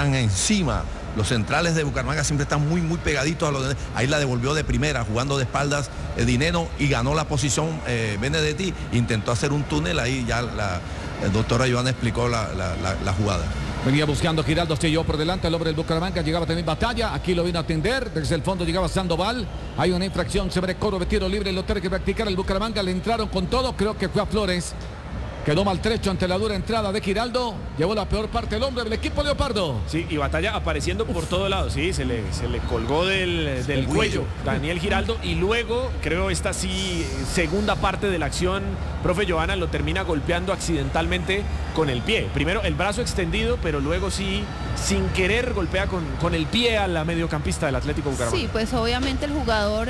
están encima. Los centrales de Bucaramanga siempre están muy, muy pegaditos a los de... Ahí la devolvió de primera, jugando de espaldas Dineno, y ganó la posición Benedetti. Intentó hacer un túnel, ahí ya el doctor Joana explicó la jugada. Venía buscando Giraldo, se llevó por delante el hombre del Bucaramanga, llegaba también Batalla, aquí lo vino a atender, desde el fondo llegaba Sandoval, hay una infracción, se ve coro de tiro libre, lo tiene que practicar el Bucaramanga, le entraron con todo, creo que fue a Flores. Quedó maltrecho ante la dura entrada de Giraldo. Llevó la peor parte el hombre del equipo leopardo. Sí, y Batalla apareciendo por todo lado. Sí, se le colgó del cuello Daniel Giraldo. Y luego, creo esta sí, segunda parte de la acción, profe Joana lo termina golpeando accidentalmente con el pie. Primero el brazo extendido, pero luego sí, sin querer, golpea con el pie a la mediocampista del Atlético Bucaramanga. Sí, pues obviamente el jugador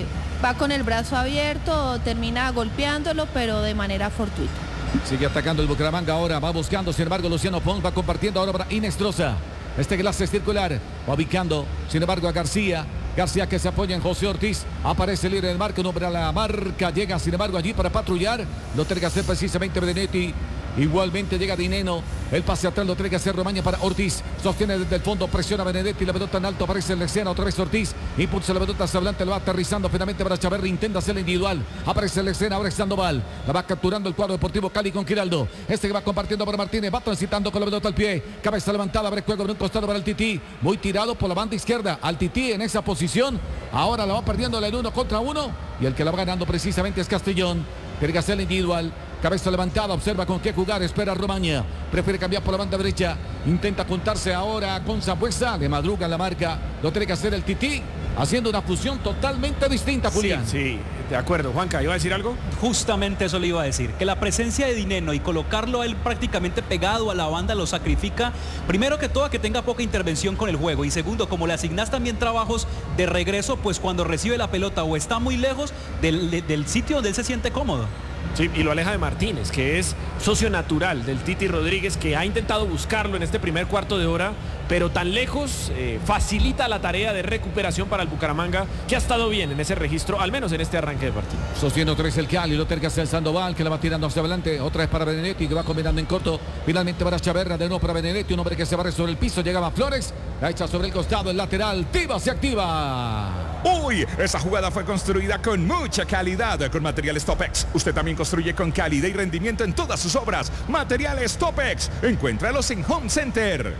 va con el brazo abierto, termina golpeándolo, pero de manera fortuita. Sigue atacando el Bucaramanga ahora, va buscando, sin embargo, Luciano Pons va compartiendo ahora para Inestrosa. Este clase circular, va ubicando, sin embargo, a García. García que se apoya en José Ortiz, aparece libre del marco, nombra la marca, llega sin embargo allí para patrullar, lo tiene que hacer precisamente Benedetti. Igualmente llega Dineno, el pase atrás lo tiene que hacer Romaña para Ortiz, sostiene desde el fondo, presiona Benedetti, la pelota en alto, aparece en la escena, otra vez Ortiz, impulsa la pelota hacia adelante, lo va aterrizando finalmente para Chaverri, intenta hacer la individual, aparece en la escena, ahora es Sandoval, la va capturando el cuadro deportivo Cali con Giraldo, este que va compartiendo para Martínez, va transitando con la pelota al pie, cabeza levantada, abre juego por un costado para el Tití, muy tirado por la banda izquierda, al Tití en esa posición, ahora la va perdiendo el 1 contra 1, y el que la va ganando precisamente es Castellón, tiene que hacer la individual. Cabeza levantada, observa con qué jugar, espera Romaña, prefiere cambiar por la banda derecha, intenta juntarse ahora con Zambuesa, le madruga la marca, lo tiene que hacer el Tití, haciendo una fusión totalmente distinta, Julián. Sí, de acuerdo. Juanca, ¿iba a decir algo? Justamente eso le iba a decir, que la presencia de Dineno y colocarlo a él prácticamente pegado a la banda lo sacrifica, primero que todo, a que tenga poca intervención con el juego, y segundo, como le asignas también trabajos de regreso, pues cuando recibe la pelota o está muy lejos del sitio donde él se siente cómodo. Sí, y lo aleja de Martínez, que es socio natural del Titi Rodríguez, que ha intentado buscarlo en este primer cuarto de hora, pero tan lejos facilita la tarea de recuperación para el Bucaramanga, que ha estado bien en ese registro, al menos en este arranque de partido. Sostiene otra vez el Cali, lo tiene que hacer Sandoval, que la va tirando hacia adelante, otra vez para Benedetti, que va combinando en corto, finalmente para Chaverra, de nuevo para Benedetti, un hombre que se barre sobre el piso, llegaba Flores, la echa sobre el costado, el lateral, Tiva se activa. Uy, esa jugada fue construida con mucha calidad, con materiales Topex. Usted también construye con calidad y rendimiento en todas sus obras. Materiales Topex, encuéntralos en Home Center.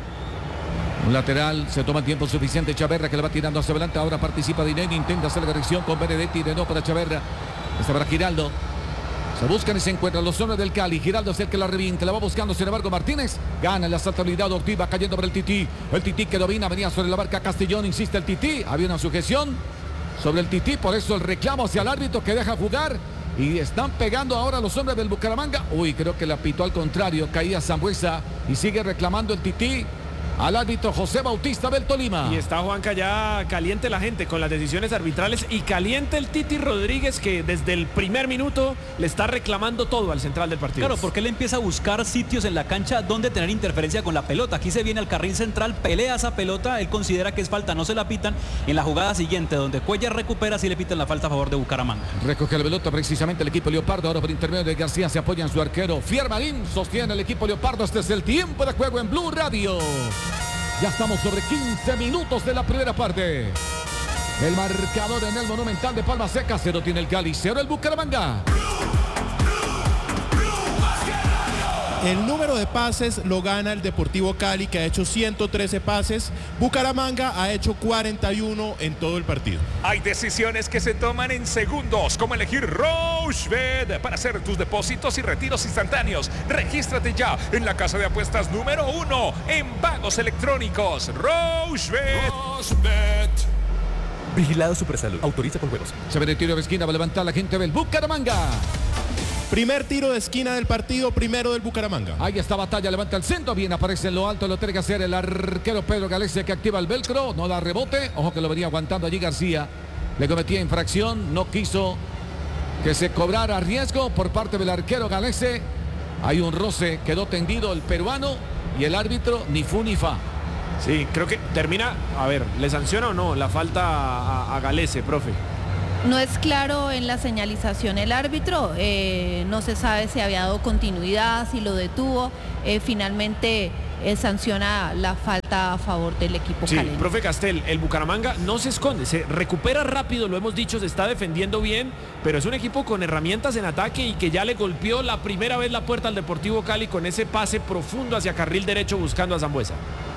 Un lateral, se toma tiempo suficiente Chaverra, que le va tirando hacia adelante, ahora participa Dineno, intenta hacer la corrección con Benedetti, de nuevo para Chaverra, está para Giraldo. Se buscan y se encuentran los hombres del Cali. Giraldo es el que la revienta, la va buscando, sin embargo Martínez gana en la saltabilidad. Ortiz va cayendo por el Tití. El Tití que domina, venía sobre la barca Castellón, insiste el Tití. Había una sujeción sobre el Tití, por eso el reclamo hacia el árbitro que deja jugar. Y están pegando ahora los hombres del Bucaramanga. Uy, creo que la pitó al contrario, caía Zambuesa y sigue reclamando el Tití al árbitro José Bautista del Tolima. Y está Juanca ya caliente la gente con las decisiones arbitrales y caliente el Titi Rodríguez, que desde el primer minuto le está reclamando todo al central del partido. Claro, porque él empieza a buscar sitios en la cancha donde tener interferencia con la pelota. Aquí se viene al carril central, pelea esa pelota, él considera que es falta, no se la pitan. En la jugada siguiente, donde Cuellar recupera, sí le pitan la falta a favor de Bucaramanga. Recoge la pelota precisamente el equipo Leopardo, ahora por intermedio de García se apoya en su arquero Fiermarín, sostiene el equipo Leopardo. Este es el tiempo de juego en Blue Radio. Ya estamos sobre 15 minutos de la primera parte. El marcador en el Monumental de Palma Seca, 0 tiene el Cali, 0 el Bucaramanga. El número de pases lo gana el Deportivo Cali, que ha hecho 113 pases. Bucaramanga ha hecho 41 en todo el partido. Hay decisiones que se toman en segundos, como elegir Rochebet para hacer tus depósitos y retiros instantáneos. Regístrate ya en la casa de apuestas número 1 en pagos electrónicos. Rochebet. Vigilado Supersalud. Autoriza con juegos. Se ve el tiro de esquina, va a levantar la gente del Bucaramanga. Primer tiro de esquina del partido, primero del Bucaramanga. Ahí está Batalla, levanta el centro, bien aparece en lo alto, lo tiene que hacer el arquero Pedro Galese, que activa el velcro, no da rebote, ojo que lo venía aguantando allí García, le cometía infracción, no quiso que se cobrara riesgo por parte del arquero Galese. Hay un roce, quedó tendido el peruano y el árbitro ni fu ni fa. Sí, creo que termina, a ver, ¿le sanciona o no la falta a Galese, profe? No es claro en la señalización el árbitro, no se sabe si había dado continuidad, si lo detuvo, finalmente sanciona la falta a favor del equipo Sí, caleño. profe Castel, el Bucaramanga no se esconde, se recupera rápido, lo hemos dicho, se está defendiendo bien, pero es un equipo con herramientas en ataque y que ya le golpeó la primera vez la puerta al Deportivo Cali con ese pase profundo hacia carril derecho buscando a Zambuesa.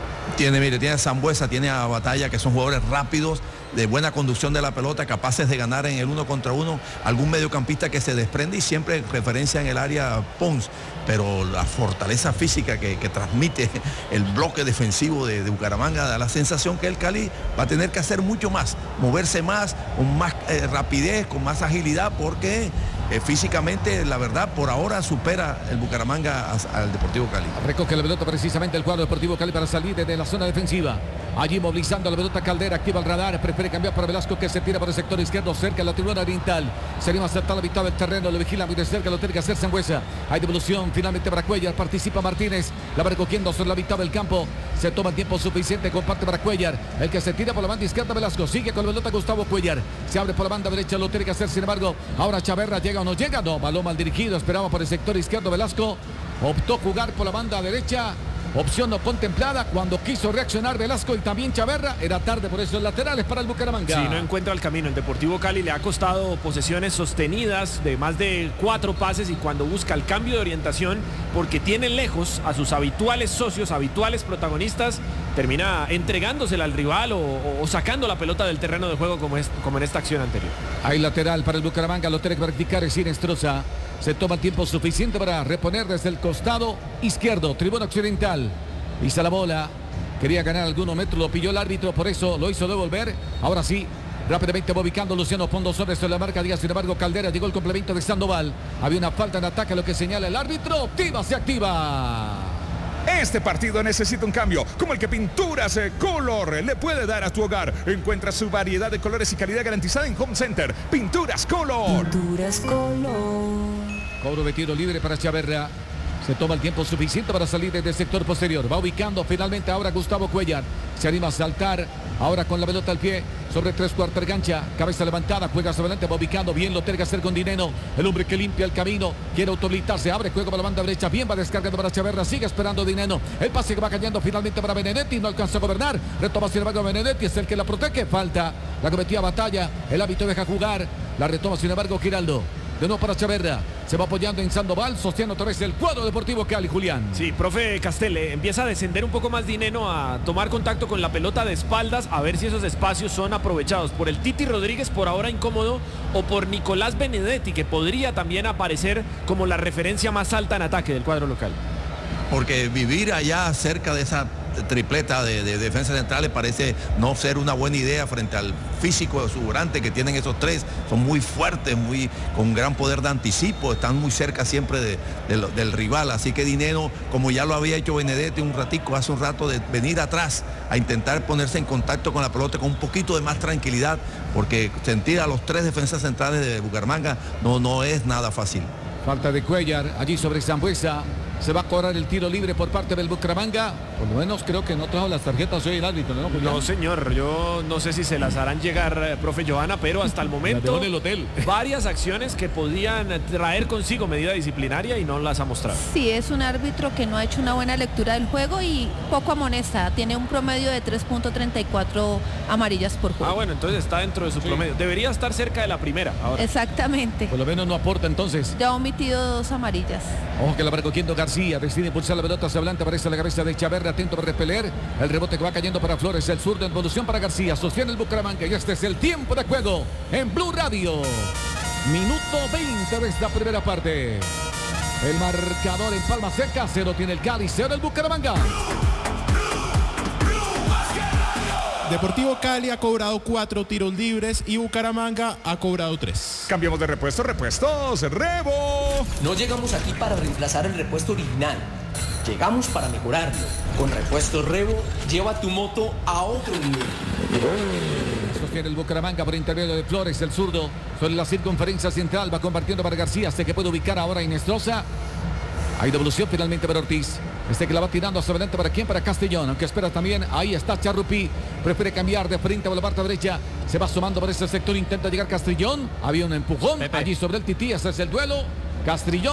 Tiene a Zambuesa, tiene a Batalla, que son jugadores rápidos, de buena conducción de la pelota, capaces de ganar en el 1 contra 1, algún mediocampista que se desprende y siempre referencia en el área Pons, pero la fortaleza física que transmite el bloque defensivo de Bucaramanga da la sensación que el Cali va a tener que hacer mucho más, moverse más, con más rapidez, con más agilidad, porque físicamente, la verdad, por ahora supera el Bucaramanga al Deportivo Cali. Recoge la pelota precisamente el cuadro Deportivo Cali para salir desde la zona defensiva. Allí movilizando la pelota Caldera, activa el radar, prefiere cambiar para Velasco, que se tira por el sector izquierdo, cerca de la tribuna oriental. Se anima a aceptar la mitad del terreno, lo vigila muy de cerca, lo tiene que hacer Zambuesa. Hay devolución finalmente para Cuellar, participa Martínez, la va recogiendo sobre la mitad del campo. Se toma el tiempo suficiente, comparte para Cuellar, el que se tira por la banda izquierda Velasco, sigue con la pelota Gustavo Cuellar. Se abre por la banda derecha, lo tiene que hacer, sin embargo, ahora Chaverra llega o no llega, no, balón mal dirigido, esperaba por el sector izquierdo Velasco. Optó jugar por la banda derecha. Opción no contemplada cuando quiso reaccionar Velasco y también Chaverra. Era tarde por esos laterales para el Bucaramanga. Sí, no encuentra el camino. El Deportivo Cali le ha costado posesiones sostenidas de más de 4 pases y cuando busca el cambio de orientación, porque tiene lejos a sus habituales socios, habituales protagonistas, termina entregándosela al rival o sacando la pelota del terreno de juego como en esta acción anterior. Hay lateral para el Bucaramanga, lo tiene que practicar Sinestrosa. Se toma tiempo suficiente para reponer desde el costado izquierdo, tribuna occidental. Pisa la bola, quería ganar algunos metros, lo pilló el árbitro, por eso lo hizo devolver. Ahora sí, rápidamente va ubicando Luciano Pondo sobre la marca Díaz. Sin embargo, Caldera llegó el complemento de Sandoval. Había una falta en ataque, lo que señala el árbitro. Se activa. Este partido necesita un cambio, como el que Pinturas Color le puede dar a tu hogar. Encuentra su variedad de colores y calidad garantizada en Home Center. Pinturas Color. Pinturas Color. Cobro de tiro libre para Chaverra. Se toma el tiempo suficiente para salir desde el sector posterior. Va ubicando finalmente ahora Gustavo Cuellar. Se anima a saltar. Ahora con la pelota al pie. Sobre 3/4 gancha. Cabeza levantada. Juega hacia adelante. Va ubicando. Bien lo tiene que hacer con Dineno. El hombre que limpia el camino. Quiere autohabilitarse. Abre juego para la banda derecha. Bien va descargando para Chaverra. Sigue esperando Dineno. El pase que va cayendo finalmente para Benedetti. No alcanza a gobernar. Retoma sin embargo Benedetti. Es el que la protege. Falta. La cometía Batalla. El hábito deja jugar. La retoma sin embargo Giraldo. De nuevo para Chaverra. Se va apoyando en Sandoval. Sostiene otra vez el cuadro Deportivo Cali, Julián. Sí, profe Castel, empieza a descender un poco más Dineno, a tomar contacto con la pelota de espaldas, a ver si esos espacios son aprovechados por el Titi Rodríguez, por ahora incómodo, o por Nicolás Benedetti, que podría también aparecer como la referencia más alta en ataque del cuadro local. Porque vivir allá cerca de esa tripleta de defensas centrales parece no ser una buena idea frente al físico exuberante que tienen esos tres. Son muy fuertes, con gran poder de anticipo, están muy cerca siempre del rival. Así que Dineno, como ya lo había hecho Benedetti hace un rato, de venir atrás a intentar ponerse en contacto con la pelota con un poquito de más tranquilidad, porque sentir a los tres defensas centrales de Bucaramanga no es nada fácil. Falta de Cuellar allí sobre Zambuesa. Se va a cobrar el tiro libre por parte del Bucaramanga. Por lo menos creo que no trajo las tarjetas hoy el árbitro, ¿no? No, señor, yo no sé si se las harán llegar, profe Johanna, pero hasta el momento en el hotel. Varias acciones que podían traer consigo medida disciplinaria y no las ha mostrado. Sí, es un árbitro que no ha hecho una buena lectura del juego y poco amonesta. Tiene un promedio de 3.34 amarillas por juego. Ah, bueno, entonces está dentro de su promedio. Debería estar cerca de la primera ahora. Exactamente. Por lo menos no aporta entonces. Ya ha omitido 2 amarillas. Ojo que la va recogiendo García. Decide impulsar la pelota hacia adelante. Aparece la cabeza de Chaverra. Atento para repeler. El rebote que va cayendo para Flores. El zurdo en evolución para García. Sostiene el Bucaramanga. Y este es el tiempo de juego en Blue Radio. Minuto 20 de esta primera parte. El marcador en palma seca. 0 tiene el Cali. 0 el Bucaramanga. Deportivo Cali ha cobrado 4 tiros libres y Bucaramanga ha cobrado 3. Cambiamos de repuestos, Rebo. No llegamos aquí para reemplazar el repuesto original. Llegamos para mejorarlo. Con Repuestos Rebo, lleva tu moto a otro nivel. Sostiene el Bucaramanga por intermedio de Flores, el zurdo. Sobre la circunferencia central va compartiendo para García. Sé que puede ubicar ahora a Inestrosa. Hay devolución finalmente para Ortiz. Que la va tirando hacia adelante. ¿Para quién? Para Castellón. Aunque espera también. Ahí está Charrupi. Prefiere cambiar de frente a la parte derecha. Se va sumando por ese sector. Intenta llegar Castellón. Había un empujón. Allí sobre el Tití. Ese es el duelo. Castrillón.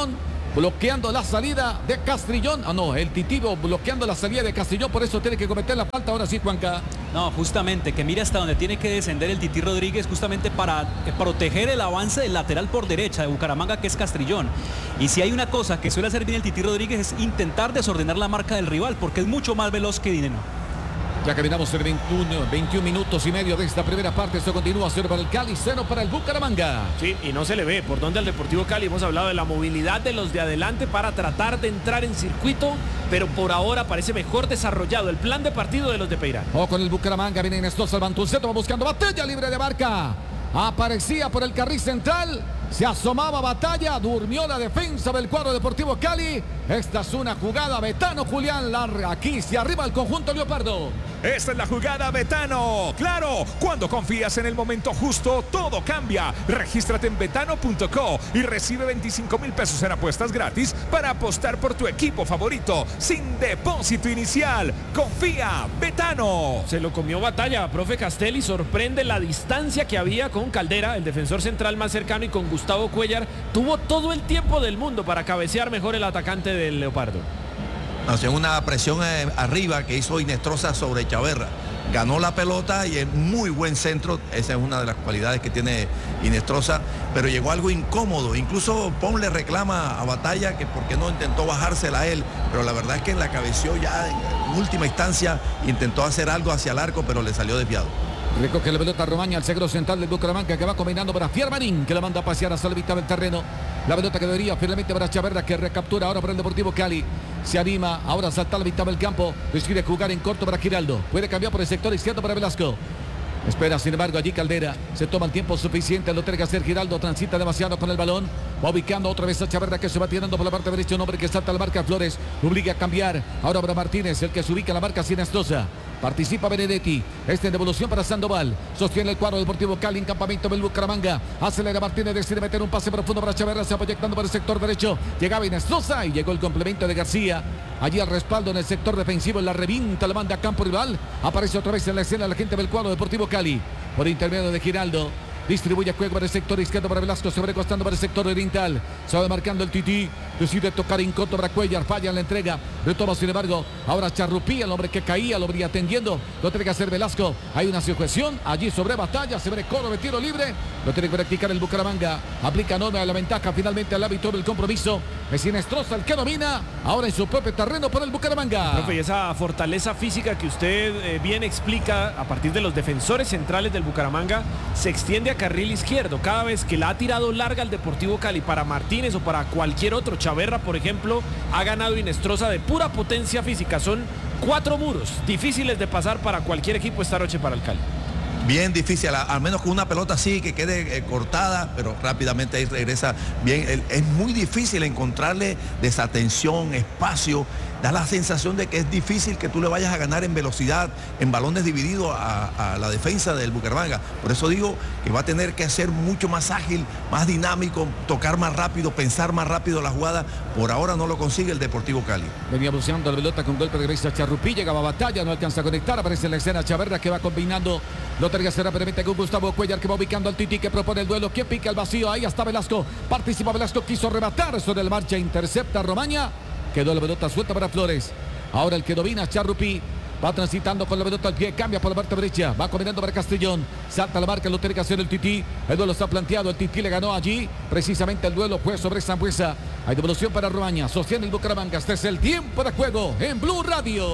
bloqueando la salida de Castrillón. El Titivo bloqueando la salida de Castrillón, por eso tiene que cometer la falta. Ahora sí, Juanca. No, justamente, que mire hasta donde tiene que descender el Tití Rodríguez, justamente para proteger el avance del lateral por derecha de Bucaramanga, que es Castrillón. Y si hay una cosa que suele hacer bien el Tití Rodríguez es intentar desordenar la marca del rival, porque es mucho más veloz que Dineno. Ya caminamos el 21 minutos y medio de esta primera parte. Esto continúa 0 para el Cali, 0 para el Bucaramanga. Sí, y no se le ve por dónde al Deportivo Cali. Hemos hablado de la movilidad de los de adelante para tratar de entrar en circuito, pero por ahora parece mejor desarrollado el plan de partido de los de Peirano. Con el Bucaramanga viene Inestrosa, el Bantuceto va buscando Batalla libre de marca. Aparecía por el carril central. Se asomaba Batalla, durmió la defensa del cuadro Deportivo Cali. Esta es una jugada Betano Julián, larga aquí se arriba el conjunto leopardo. Esta es la jugada Betano. Claro, cuando confías en el momento justo, todo cambia. Regístrate en betano.co y recibe 25,000 pesos en apuestas gratis para apostar por tu equipo favorito sin depósito inicial. Confía, Betano. Se lo comió Batalla, profe Castelli. Sorprende la distancia que había con Caldera, el defensor central más cercano, y con Gustavo Cuellar. Tuvo todo el tiempo del mundo para cabecear mejor el atacante del Leopardo. Hace una presión arriba que hizo Inestrosa sobre Chaverra. Ganó la pelota y es muy buen centro. Esa es una de las cualidades que tiene Inestrosa, pero llegó algo incómodo. Incluso Pon le reclama a Batalla que porque no intentó bajársela a él, pero la verdad es que la cabeció ya en última instancia, intentó hacer algo hacia el arco, pero le salió desviado. Recoge la pelota Romaña, al seguro central del Bucaramanga, que va combinando para Fiermanín, que la manda a pasear hasta la mitad del terreno. La pelota que debería finalmente para Chaverra, que recaptura ahora para el Deportivo Cali. Se anima, ahora salta a la mitad del campo. Decide jugar en corto para Giraldo. Puede cambiar por el sector izquierdo para Velasco. Espera, sin embargo, allí Caldera. Se toma el tiempo suficiente. Lo tiene que hacer Giraldo. Transita demasiado con el balón. Va ubicando otra vez a Chaverra, que se va tirando por la parte derecha. Un hombre que salta a la marca Flores. Obliga a cambiar. Ahora para Martínez, el que se ubica en la marca Sinestrosa. Participa Benedetti. Esta en devolución para Sandoval. Sostiene el cuadro Deportivo Cali en campamento del Bucaramanga. Acelera Martínez. Decide meter un pase profundo para Chaverra. Se va proyectando para el sector derecho. Llegaba Inestrosa y llegó el complemento de García. Allí al respaldo en el sector defensivo. La revienta, la manda a campo rival. Aparece otra vez en la escena la gente del cuadro Deportivo Cali. Por intermedio de Giraldo. Distribuye juego para el sector izquierdo para Velasco. Se va recostando para el sector oriental. Se va marcando el Tití. Decide tocar en corto para Cuellar. Falla en la entrega. Retoma, sin embargo. Ahora Charrupí, el hombre que caía, lo venía atendiendo. Lo tiene que hacer Velasco. Hay una sujeción allí sobre Batalla. Se ve coro de tiro libre. Lo tiene que practicar el Bucaramanga. Aplica Norma la ventaja finalmente al hábito del compromiso. Es Inestrosa el que domina. Ahora en su propio terreno por el Bucaramanga. Profe, y esa fortaleza física que usted bien explica a partir de los defensores centrales del Bucaramanga se extiende a carril izquierdo. Cada vez que la ha tirado larga el Deportivo Cali para Martínez o para cualquier otro, Chaverra por ejemplo, ha ganado Inestrosa de pura potencia física. Son 4 muros difíciles de pasar para cualquier equipo esta noche para el Cali. Bien difícil, al menos con una pelota así que quede cortada, pero rápidamente ahí regresa bien. Es muy difícil encontrarle desatención, espacio. Da la sensación de que es difícil que tú le vayas a ganar en velocidad, en balones divididos a la defensa del Bucaramanga. Por eso digo que va a tener que ser mucho más ágil, más dinámico, tocar más rápido, pensar más rápido la jugada. Por ahora no lo consigue el Deportivo Cali. Venía buceando la pelota con golpe de cabeza Charrupí, llegaba Batalla, no alcanza a conectar, aparece en la escena Chaverra, que va combinando. Lo tercera rápidamente con Gustavo Cuellar, que va ubicando al Titi, que propone el duelo, que pica el vacío. Ahí está Velasco, participa Velasco, quiso rematar sobre la marcha, intercepta Romaña. Quedó la pelota suelta para Flores. Ahora el que domina Charrupí. Va transitando con la pelota al pie, cambia por la parte derecha. Va combinando para Castellón. Salta la marca, lo tiene que hacer el Tití. El duelo está planteado, el Tití le ganó allí. Precisamente el duelo fue sobre Sambuesa. Hay devolución para Romaña. Sostiene el Bucaramanga. Este es el tiempo de juego en Blue Radio.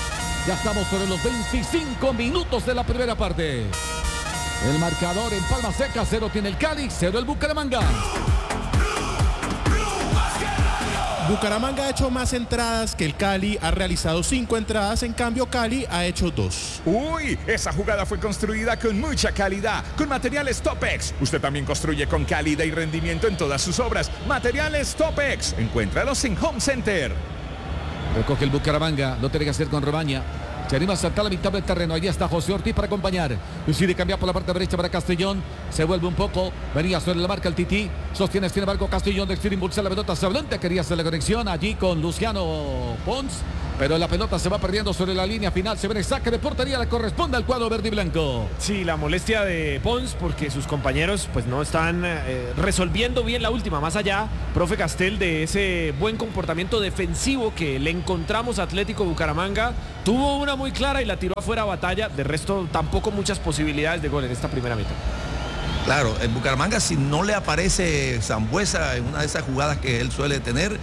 Ya estamos sobre los 25 minutos de la primera parte. El marcador en Palma Seca, 0 tiene el Cali, 0 el Bucaramanga. Bucaramanga ha hecho más entradas que el Cali, ha realizado 5 entradas, en cambio Cali ha hecho 2. Uy, esa jugada fue construida con mucha calidad, con materiales Topex. Usted también construye con calidad y rendimiento en todas sus obras. Materiales Topex, encuéntralos en Home Center. Recoge el Bucaramanga, lo tiene que hacer con Romaña. Se anima a saltar a la mitad del terreno. Allí está José Ortiz para acompañar. Decide cambiar por la parte derecha para Castellón. Se vuelve un poco. Venía sobre la marca el Tití. Sostiene, sin embargo, Castellón de Steel, impulsa la pelota hacia adelante. Quería hacer la conexión allí con Luciano Pons, pero la pelota se va perdiendo sobre la línea final. Se ve el saque de portería, le corresponde al cuadro verde y blanco. Sí, la molestia de Pons porque sus compañeros pues no están resolviendo bien la última. Más allá, profe Castel, de ese buen comportamiento defensivo que le encontramos a Atlético Bucaramanga, tuvo una muy clara y la tiró afuera a Batalla. De resto, tampoco muchas posibilidades de gol en esta primera mitad. Claro, en Bucaramanga, si no le aparece Sambuesa en una de esas jugadas que él suele tener,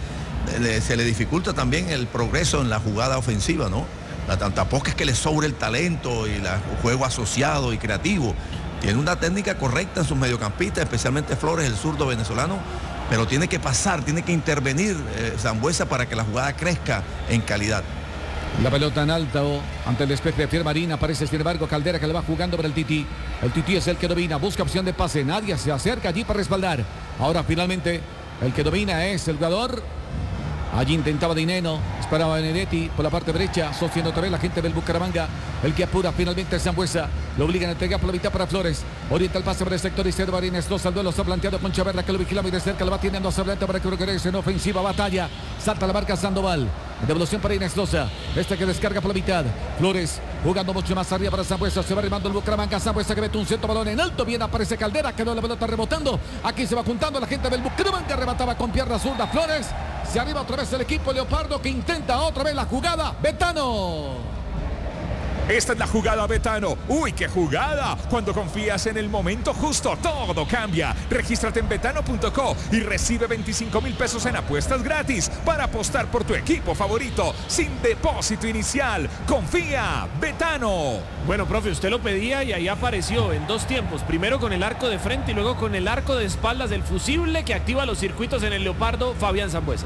se le dificulta también el progreso en la jugada ofensiva, ¿no? Tampoco es que le sobre el talento y el juego asociado y creativo. Tiene una técnica correcta en sus mediocampistas, especialmente Flores, el zurdo venezolano, pero tiene que pasar, tiene que intervenir Sambuesa para que la jugada crezca en calidad. La pelota en alto ante el despeje de Fier Marín. Aparece, sin embargo, Caldera, que le va jugando para el Tití. El Tití es el que domina, busca opción de pase. Nadie se acerca allí para respaldar. Ahora finalmente el que domina es el jugador. Allí intentaba Dineno, esperaba Benedetti por la parte derecha, sosteniendo otra vez la gente del Bucaramanga. El que apura finalmente es Sambuesa. Lo obligan a entregar por la mitad para Flores. Orienta el pase para el sector izquierdo. Marín Estroza, el duelo se ha planteado con Chaverra, que lo vigila muy de cerca. Lo va teniendo a Sableta para que regrese en ofensiva. Batalla. Salta la marca Sandoval. Devolución para Inestrosa. Este que descarga por la mitad. Flores jugando mucho más arriba para Sambuesa. Se va arrimando el Bucaramanga. Sambuesa que mete un centro balón en alto. Bien aparece Caldera. Quedó la pelota rebotando. Aquí se va juntando la gente del Bucaramanga. Arrebataba con pierna zurda Flores. Se arriba otra vez el equipo Leopardo, que intenta otra vez la jugada. Betano. Esta es la jugada, Betano. ¡Uy, qué jugada! Cuando confías en el momento justo, todo cambia. Regístrate en betano.co y recibe 25,000 pesos en apuestas gratis para apostar por tu equipo favorito sin depósito inicial. ¡Confía! ¡Betano! Bueno, profe, usted lo pedía y ahí apareció en dos tiempos. Primero con el arco de frente y luego con el arco de espaldas del fusible que activa los circuitos en el Leopardo, Fabián Sambuesa.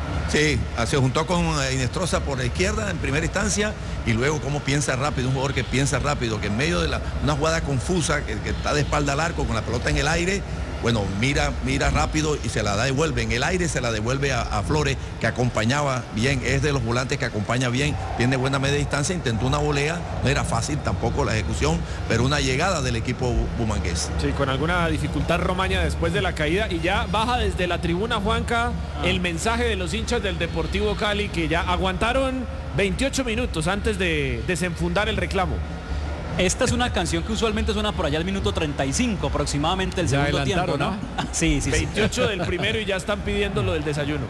Sí, se juntó con Inestrosa por la izquierda en primera instancia y luego cómo piensa rápido, un jugador que piensa rápido, que en medio de una jugada confusa, que está de espalda al arco con la pelota en el aire, bueno, mira rápido y se la da, devuelve. En el aire se la devuelve a Flores, que acompañaba bien, es de los volantes que acompaña bien, tiene buena media distancia, intentó una volea, no era fácil tampoco la ejecución, pero una llegada del equipo bumangués. Sí, con alguna dificultad Romaña después de la caída y ya baja desde la tribuna, Juanca, el mensaje de los hinchas del Deportivo Cali, que ya aguantaron 28 minutos antes de desenfundar el reclamo. Esta es una canción que usualmente suena por allá al minuto 35 aproximadamente el segundo tiempo, ¿no? Sí. 28 del primero y ya están pidiendo lo del desayuno.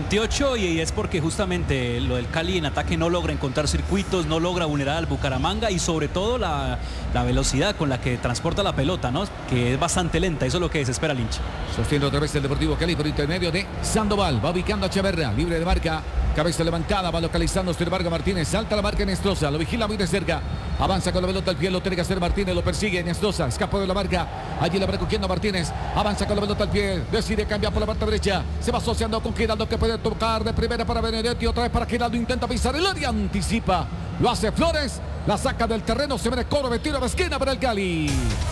28 y es porque justamente lo del Cali en ataque no logra encontrar circuitos, no logra vulnerar al Bucaramanga y sobre todo la velocidad con la que transporta la pelota, ¿no? Que es bastante lenta, eso es lo que desespera al hincha. Sostiene otra vez el Deportivo Cali por intermedio de Sandoval, va ubicando a Echeverra, libre de marca, cabeza levantada, va localizando sin embargo Martínez, salta la marca Inestrosa, lo vigila muy de cerca, avanza con la pelota al pie, lo tiene que hacer Martínez, lo persigue Inestrosa, escapa de la marca, allí la va recogiendo Martínez, avanza con la pelota al pie, decide cambiar por la parte derecha, se va asociando con Giraldo, que puede tocar de primera para Benedetti, otra vez para Giraldo, intenta pisar el área, anticipa, lo hace Flores, la saca del terreno, se ve el coro de tiro de esquina para el Cali.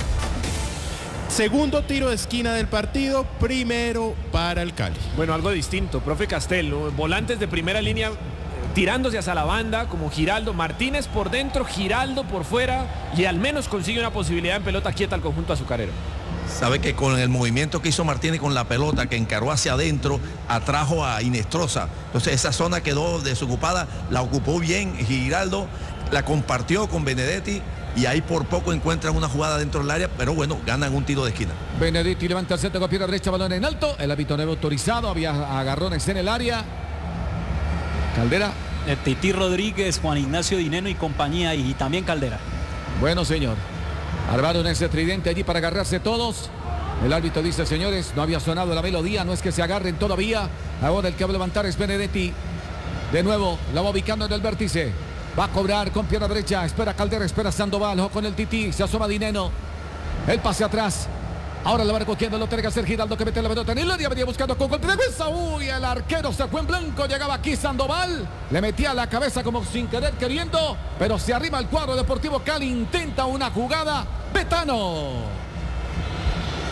Segundo tiro de esquina del partido, primero para el Cali. Bueno, algo distinto, profe Castel, volantes de primera línea tirándose hacia la banda, como Giraldo, Martínez por dentro, Giraldo por fuera, y al menos consigue una posibilidad en pelota quieta al conjunto azucarero. Sabe que con el movimiento que hizo Martínez con la pelota, que encaró hacia adentro, atrajo a Inestrosa. Entonces esa zona quedó desocupada, la ocupó bien Giraldo, la compartió con Benedetti, y ahí por poco encuentran una jugada dentro del área, pero bueno, ganan un tiro de esquina. Benedetti levanta el centro con pierna derecha, balón en alto, el árbitro no había autorizado, había agarrones en el área. Caldera. Tití Rodríguez, Juan Ignacio Dineno y compañía, y también Caldera. Bueno, señor, armaron ese tridente allí para agarrarse todos. El árbitro dice, señores, no había sonado la melodía, no es que se agarren todavía. Ahora el que va a levantar es Benedetti. De nuevo, la va ubicando en el vértice. Va a cobrar con pierna derecha. Espera Caldera, espera Sandoval. Ojo con el Tití. Se asoma Dineno. El pase atrás. Ahora la va recogiendo. Lo tiene que hacer Giraldo, que mete la pelota en el área. Venía buscando con golpe de cabeza. Uy, el arquero se fue en blanco. Llegaba aquí Sandoval. Le metía la cabeza como sin querer queriendo. Pero se arrima el cuadro Deportivo Cali. Intenta una jugada. Betano.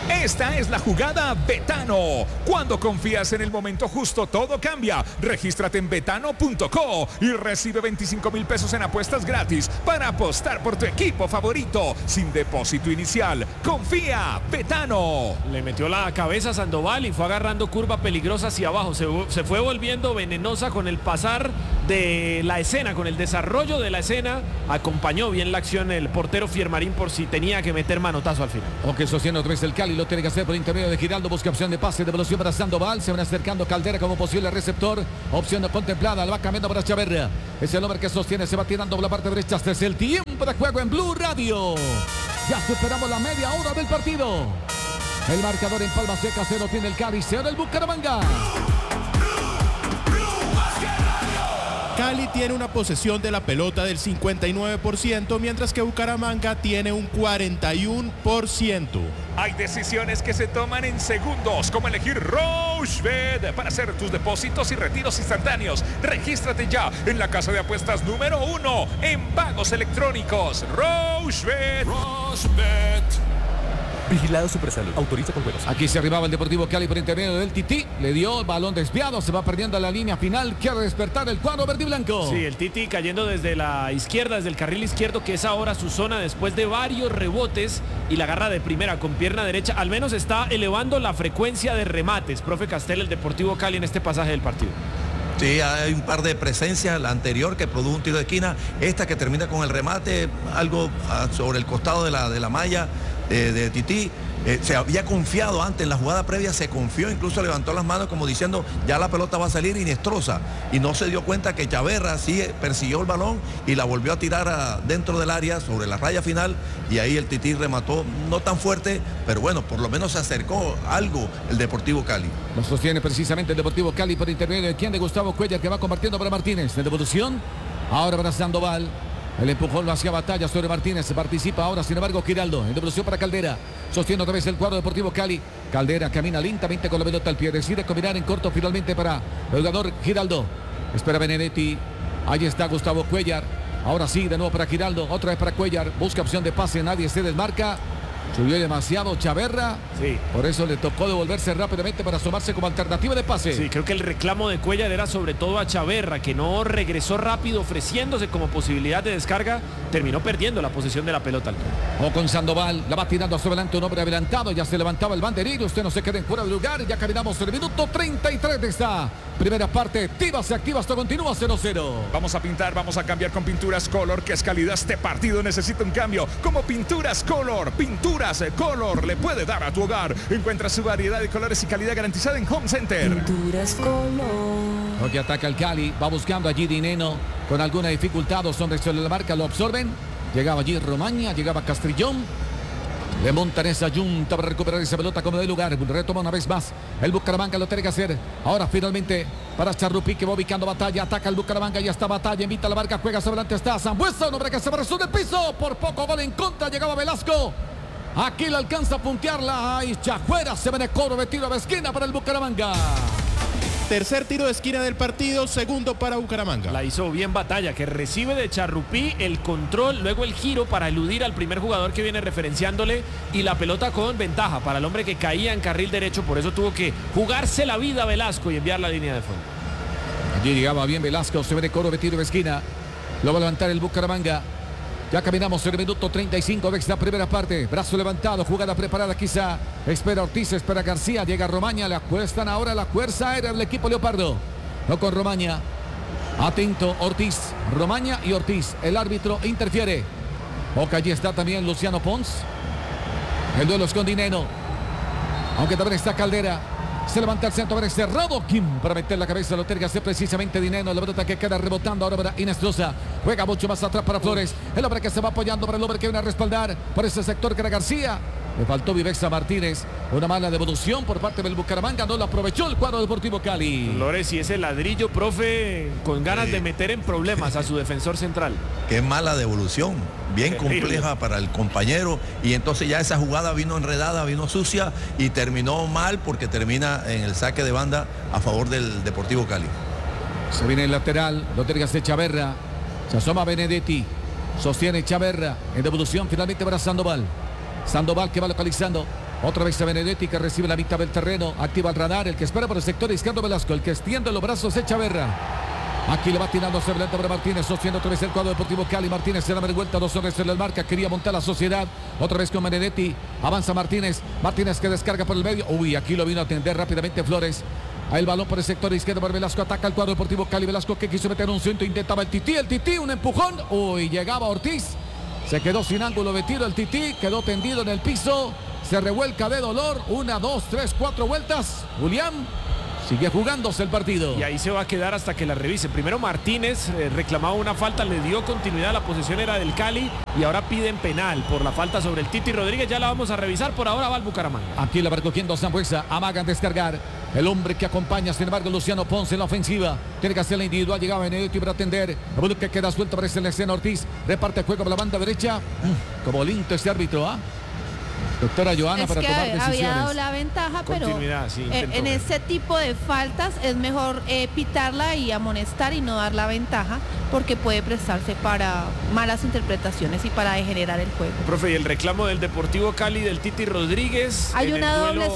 Esta es la jugada Betano. Cuando confías en el momento justo, todo cambia. Regístrate en betano.co y recibe 25,000 pesos en apuestas gratis para apostar por tu equipo favorito, sin depósito inicial. Confía, Betano. Le metió la cabeza a Sandoval y fue agarrando curva peligrosa hacia abajo. Se fue volviendo venenosa con el pasar de la escena, con el desarrollo de la escena. Acompañó bien la acción el portero Fiermarín por si tenía que meter manotazo al final. Aunque sostiene otra vez el Cali, lo tiene que hacer por intermedio de Giraldo. Busca opción de pase, devolución para Sandoval. Se van acercando Caldera como posible receptor. Opción no contemplada, la va cambiando para Chaverra. Es el hombre que sostiene, se va tirando por la parte derecha. Este es el tiempo de juego en Blue Radio. Ya superamos la media hora del partido. El marcador en Palma Seca, 0 tiene el Cali, 0 el Bucaramanga. Cali tiene una posesión de la pelota del 59%, mientras que Bucaramanga tiene un 41%. Hay decisiones que se toman en segundos, como elegir Rochebet para hacer tus depósitos y retiros instantáneos. Regístrate ya en la casa de apuestas número 1 en pagos electrónicos. Rochebet. Vigilado Supersalud. Autoriza con juegos. Aquí se arribaba el Deportivo Cali por intermedio del Tití. Le dio el balón desviado. Se va perdiendo la línea final. Quiere despertar el cuadro verde y blanco. Sí, el Tití cayendo desde la izquierda, desde el carril izquierdo, que es ahora su zona después de varios rebotes. Y la agarra de primera con pierna derecha. Al menos está elevando la frecuencia de remates. Profe Castel, el Deportivo Cali en este pasaje del partido. Sí, hay un par de presencias, la anterior que produjo un tiro de esquina, esta que termina con el remate, algo sobre el costado de la malla de Tití. Se había confiado antes en la jugada previa, se confió, incluso levantó las manos como diciendo ya la pelota va a salir Inestrosa, y no se dio cuenta que Chaverra sí persiguió el balón y la volvió a tirar dentro del área sobre la raya final, y ahí el Tití remató no tan fuerte, pero bueno, por lo menos se acercó algo el Deportivo Cali. Lo sostiene precisamente el Deportivo Cali por intermedio de quien, de Gustavo Cuellar, que va compartiendo para Martínez. De devolución, ahora para Sandoval. El empujón lo hacía Batalla sobre Martínez. Participa ahora, sin embargo, Giraldo. En devolución para Caldera. Sostiene otra vez el cuadro Deportivo Cali. Caldera camina lentamente con la pelota al pie. Decide combinar en corto finalmente para el jugador Giraldo. Espera Benedetti. Ahí está Gustavo Cuellar. Ahora sí, de nuevo para Giraldo. Otra vez para Cuellar. Busca opción de pase. Nadie se desmarca. Subió demasiado Chaverra. Sí. Por eso le tocó devolverse rápidamente para asomarse como alternativa de pase. Sí, creo que el reclamo de Cuellar era sobre todo a Chaverra, que no regresó rápido ofreciéndose como posibilidad de descarga. Terminó perdiendo la posesión de la pelota. O con Sandoval, la va tirando hacia adelante un hombre adelantado. Ya se levantaba el banderín. Usted no se quede fuera de lugar. Ya caminamos el minuto 33 de esta primera parte. Tiva se activa, esto continúa 0-0. Vamos a pintar, vamos a cambiar con Pinturas Color, que es calidad. Este partido necesita un cambio. Como Pinturas Color. Pinturas Color le puede dar a tu hogar. Encuentra su variedad de colores y calidad garantizada en Home Center. Pinturas Color. Lo que ataca el Cali, va buscando allí Dineno con alguna dificultad, los hombres sobre la marca lo absorben. Llegaba allí Romaña, llegaba Castrillón. Le montan esa yunta para recuperar esa pelota como de lugar. Retoma una vez más. El Bucaramanga lo tiene que hacer. Ahora finalmente para Charrupi, que va ubicando Batalla. Ataca el Bucaramanga, ya está Batalla. Invita a la marca, juega sobre adelante. Está Sambuesa, un hombre que se abrazó del piso. Por poco gol en contra. Llegaba Velasco. Aquí le alcanza a puntearla. Ahí Chajuera se viene coro de tiro de esquina para el Bucaramanga. Tercer tiro de esquina del partido, segundo para Bucaramanga. La hizo bien Batalla, que recibe de Charrupí el control, luego el giro para eludir al primer jugador que viene referenciándole, y la pelota con ventaja para el hombre que caía en carril derecho. Por eso tuvo que jugarse la vida Velasco y enviar la línea de fondo. Allí llegaba bien Velasco, se viene coro de tiro de esquina. Lo va a levantar el Bucaramanga. Ya caminamos el minuto 35 de esta primera parte. Brazo levantado, jugada preparada quizá. Espera Ortiz, espera García, llega Romaña. Le apuestan ahora la fuerza aérea del equipo Leopardo. No con Romaña. Atento Ortiz, Romaña y Ortiz. El árbitro interfiere. Oca, allí está también Luciano Pons. El duelo es con Dineno. Aunque también está Caldera. Se levanta el centro, ver cerrado Kim para meter la cabeza, lo tiene que hacer precisamente Dineno. La pelota que queda rebotando ahora para Inestrosa. Juega mucho más atrás para Flores. El hombre que se va apoyando para el hombre que viene a respaldar por ese sector que era García. Le faltó Vivexa Martínez. Una mala devolución por parte del Bucaramanga. No lo aprovechó el cuadro Deportivo Cali. Flores y ese ladrillo, profe, con ganas de meter en problemas a su defensor central. Qué mala devolución. Bien compleja para el compañero, y entonces ya esa jugada vino enredada, vino sucia y terminó mal, porque termina en el saque de banda a favor del Deportivo Cali. Se viene el lateral, lo tiene que hacer Chaverra. Se asoma Benedetti, sostiene Chaverra en devolución finalmente para Sandoval. Sandoval que va localizando. Otra vez a Benedetti que recibe la mitad del terreno. Activa el radar. El que espera por el sector izquierdo Velasco. El que extiende los brazos es Chaverra. Aquí le va tirando sobre Martínez, sostiene otra vez el cuadro Deportivo Cali. Martínez se da vuelta, 2 hombres se le marca, quería montar la Sociedad. Otra vez con Benedetti, avanza Martínez. Martínez que descarga por el medio. Uy, aquí lo vino a atender rápidamente Flores. Ahí el balón por el sector izquierdo por Velasco, ataca el cuadro Deportivo Cali. Velasco que quiso meter un centro, intentaba el Tití, un empujón. Uy, llegaba Ortiz. Se quedó sin ángulo de tiro el Tití, quedó tendido en el piso. Se revuelca de dolor. 1, 2, 3, 4 vueltas. Julián. Sigue jugándose el partido. Y ahí se va a quedar hasta que la revise. Primero Martínez reclamaba una falta, le dio continuidad, la posesión era del Cali y ahora piden penal por la falta sobre el Titi Rodríguez. Ya la vamos a revisar, por ahora va el Bucaramanga. Aquí la va recogiendo Sambuesa, amagan descargar. El hombre que acompaña, sin embargo, Luciano Ponce en la ofensiva. Tiene que hacer la individual, llegaba Benedetti para atender. El balón que queda suelto, aparece en la escena Ortiz. Reparte el juego por la banda derecha. Como lindo este árbitro, ¿ah? Doctora Joana, para tomar decisiones. Había dado la ventaja, pero sí, en ese tipo de faltas es mejor pitarla y amonestar y no dar la ventaja, porque puede prestarse para malas interpretaciones y para degenerar el juego. Profe, y el reclamo del Deportivo Cali del Titi Rodríguez. Hay una doble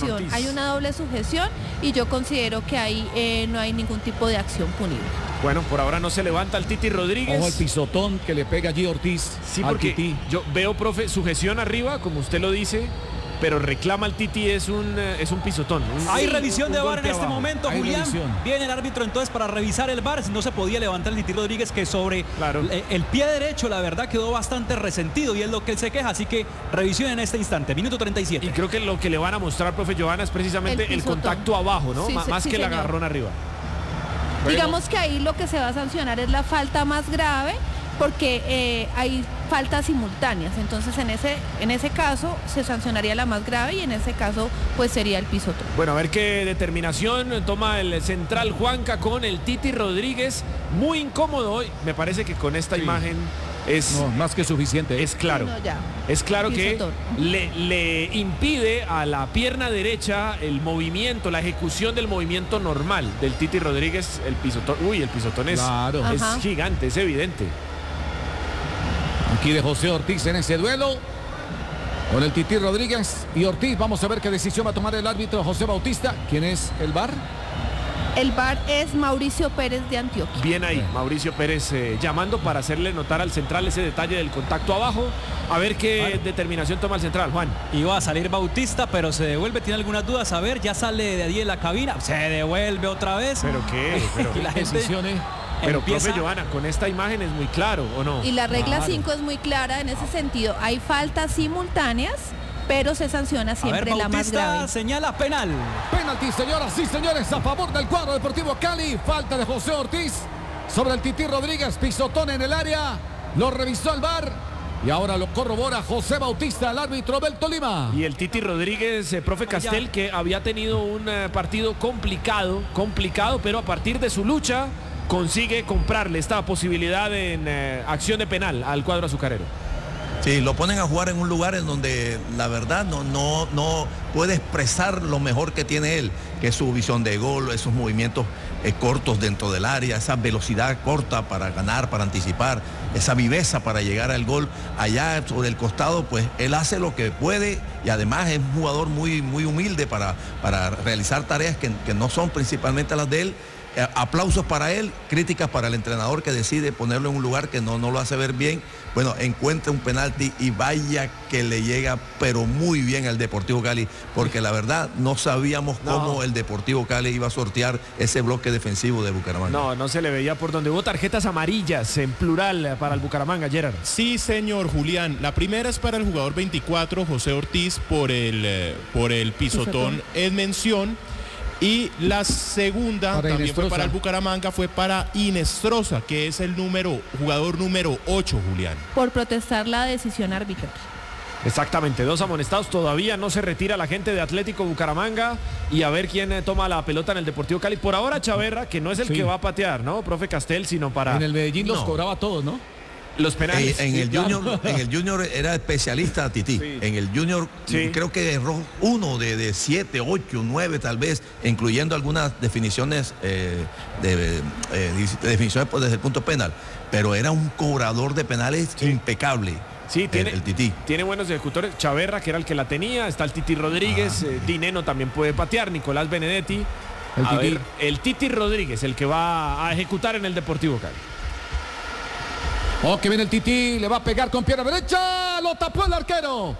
sujeción, y yo considero que ahí no hay ningún tipo de acción punible. Bueno, por ahora no se levanta el Titi Rodríguez. Ojo el pisotón que le pega allí Ortiz. Sí, porque yo veo, profe, sujeción arriba, como usted lo dice, pero reclama el Titi es un pisotón. Hay revisión de VAR en este momento, Hay Julián. revisión. Viene el árbitro entonces para revisar el VAR. No se podía levantar el Titi Rodríguez, que sobre el pie derecho, la verdad, quedó bastante resentido y es lo que él se queja. Así que revisión en este instante, minuto 37. Y creo que lo que le van a mostrar, profe Joana, es precisamente el contacto abajo, ¿no? Sí, más que el agarrón arriba. Digamos que ahí lo que se va a sancionar es la falta más grave, porque hay faltas simultáneas. Entonces en ese caso se sancionaría la más grave y en ese caso pues sería el pisotón. Bueno, a ver qué determinación toma el central Juanca con el Titi Rodríguez. Muy incómodo hoy. Me parece que con esta imagen es más que suficiente. Es claro. Es claro que le impide a la pierna derecha el movimiento, la ejecución del movimiento normal del Titi Rodríguez. El pisotón. Uy, el pisotón es gigante, es evidente. Aquí de José Ortiz en ese duelo con el Titi Rodríguez y Ortiz. Vamos a ver qué decisión va a tomar el árbitro José Bautista. ¿Quién es el VAR? El VAR es Mauricio Pérez de Antioquia. Bien ahí, Mauricio Pérez llamando para hacerle notar al central ese detalle del contacto abajo. A ver qué determinación toma el central, Juan. Iba a salir Bautista, pero se devuelve, tiene algunas dudas. A ver, ya sale de allí de la cabina, se devuelve otra vez. ¿Pero qué? Y la gente Pero profe Joana, con esta imagen es muy claro, ¿o no? Y la regla 5 es muy clara en ese sentido. Hay faltas simultáneas, pero se sanciona siempre la más grave. Señala penal. Penalti, señoras y señores, a favor del cuadro Deportivo Cali. Falta de José Ortiz sobre el Titi Rodríguez. Pisotón en el área. Lo revisó el VAR. Y ahora lo corrobora José Bautista, el árbitro del Tolima. Y el Titi Rodríguez, profe Castel, que había tenido un partido complicado, pero a partir de su lucha consigue comprarle esta posibilidad en acción de penal al cuadro azucarero. Sí, lo ponen a jugar en un lugar en donde la verdad no puede expresar lo mejor que tiene él, que es su visión de gol, esos movimientos cortos dentro del área, esa velocidad corta para ganar, para anticipar, esa viveza para llegar al gol. Allá sobre el costado, pues él hace lo que puede y además es un jugador muy humilde para realizar tareas que no son principalmente las de él. Aplausos para él, críticas para el entrenador que decide ponerlo en un lugar que no lo hace ver bien. Bueno, encuentra un penalti y vaya que le llega pero muy bien al Deportivo Cali, porque la verdad no sabíamos cómo el Deportivo Cali iba a sortear ese bloque defensivo de Bucaramanga. No se le veía por donde. Hubo tarjetas amarillas en plural para el Bucaramanga, Gerard. Sí, señor Julián. La primera es para el jugador 24, José Ortiz, por el pisotón en mención. Y la segunda también fue para el Bucaramanga, fue para Inestrosa, que es el jugador número 8, Julián. Por protestar la decisión arbitral. Exactamente, 2 amonestados. Todavía no se retira la gente de Atlético Bucaramanga. Y a ver quién toma la pelota en el Deportivo Cali. Por ahora Chaverra, que no es el que va a patear, ¿no? Profe Castel, sino para... En el Medellín los cobraba todos, ¿no? Los penales. En el Junior era especialista Tití. Sí. En el Junior creo que erró 1 de 7, 8, 9 tal vez, incluyendo algunas definiciones definiciones desde el punto penal. Pero era un cobrador de penales impecable. Sí, tiene, el Tití. Tiene buenos ejecutores. Chaverra, que era el que la tenía. Está el Titi Rodríguez. Dineno también puede patear. Nicolás Benedetti. El Titi Rodríguez, el que va a ejecutar en el Deportivo Cali. Que viene el Tití. Le va a pegar con pierna derecha. Lo tapó el arquero.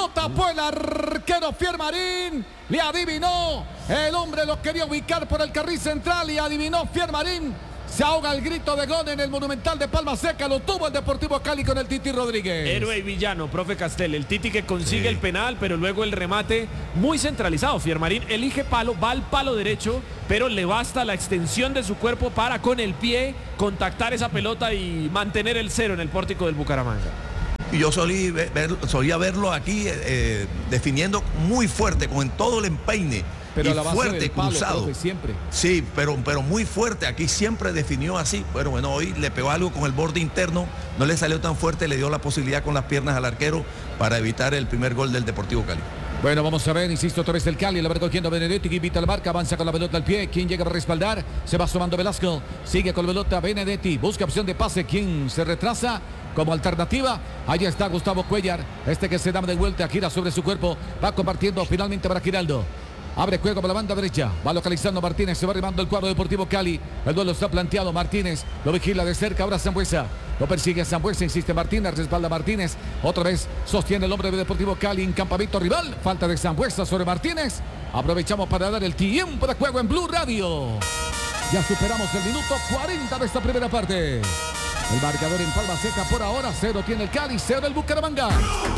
Fiermarín. Le adivinó. El hombre lo quería ubicar por el carril central y adivinó Fiermarín. Se ahoga el grito de gol en el Monumental de Palma Seca. Lo tuvo el Deportivo Cali con el Titi Rodríguez. Héroe y villano, profe Castel. El Titi que consigue el penal, pero luego el remate muy centralizado. Fiermarín elige palo, va al palo derecho, pero le basta la extensión de su cuerpo para con el pie contactar esa pelota y mantener el cero en el pórtico del Bucaramanga. Y yo solía verlo aquí definiendo muy fuerte, con todo el empeine. Pero y a la base fuerte, del palo, cruzado. profe, siempre. Sí, pero muy fuerte. Aquí siempre definió así. Bueno, hoy le pegó algo con el borde interno. No le salió tan fuerte. Le dio la posibilidad con las piernas al arquero para evitar el primer gol del Deportivo Cali. Bueno, vamos a ver, insisto, otra vez el Cali, la va recogiendo Benedetti, que invita a la marca, avanza con la pelota al pie, ¿quién llega a respaldar? Se va sumando Velasco, sigue con la pelota Benedetti, busca opción de pase, ¿quién se retrasa? Como alternativa, ahí está Gustavo Cuellar, que se da de vuelta, gira sobre su cuerpo, va compartiendo finalmente para Giraldo. Abre juego por la banda derecha. Va localizando Martínez. Se va arribando el cuadro Deportivo Cali. El duelo está planteado. Martínez lo vigila de cerca. Ahora Sambueza. Lo persigue Sambueza. Insiste Martínez. Respalda Martínez. Otra vez sostiene el hombre de Deportivo Cali en campamento rival. Falta de Sambueza sobre Martínez. Aprovechamos para dar el tiempo de juego en Blue Radio. Ya superamos el minuto 40 de esta primera parte. El marcador en Palma Seca por ahora. 0 tiene el Cali. 0 el Bucaramanga.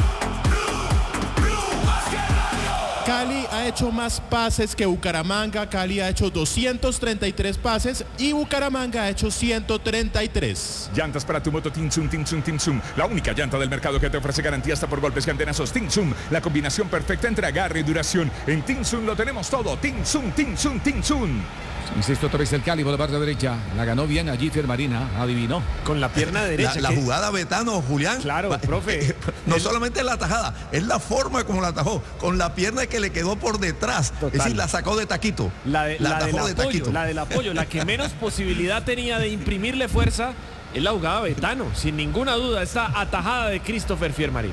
Cali ha hecho más pases que Bucaramanga. Cali ha hecho 233 pases y Bucaramanga ha hecho 133. Llantas para tu moto Tinsun. La única llanta del mercado que te ofrece garantía hasta por golpes y antenazos. Tinsun, la combinación perfecta entre agarre y duración. En Tinsun lo tenemos todo. Tinsun. Insisto otra vez el Cali por la parte derecha. La ganó bien allí Fiermarina. Adivinó. Con la pierna derecha. La jugada Betano, Julián. Claro, profe. No solamente la tajada, es la forma como la atajó. Con la pierna que le quedó por detrás. Total. Es decir, la sacó de taquito. La del apoyo. La que menos posibilidad tenía de imprimirle fuerza es la jugada Betano. Sin ninguna duda, esta atajada de Christopher Fiermarín.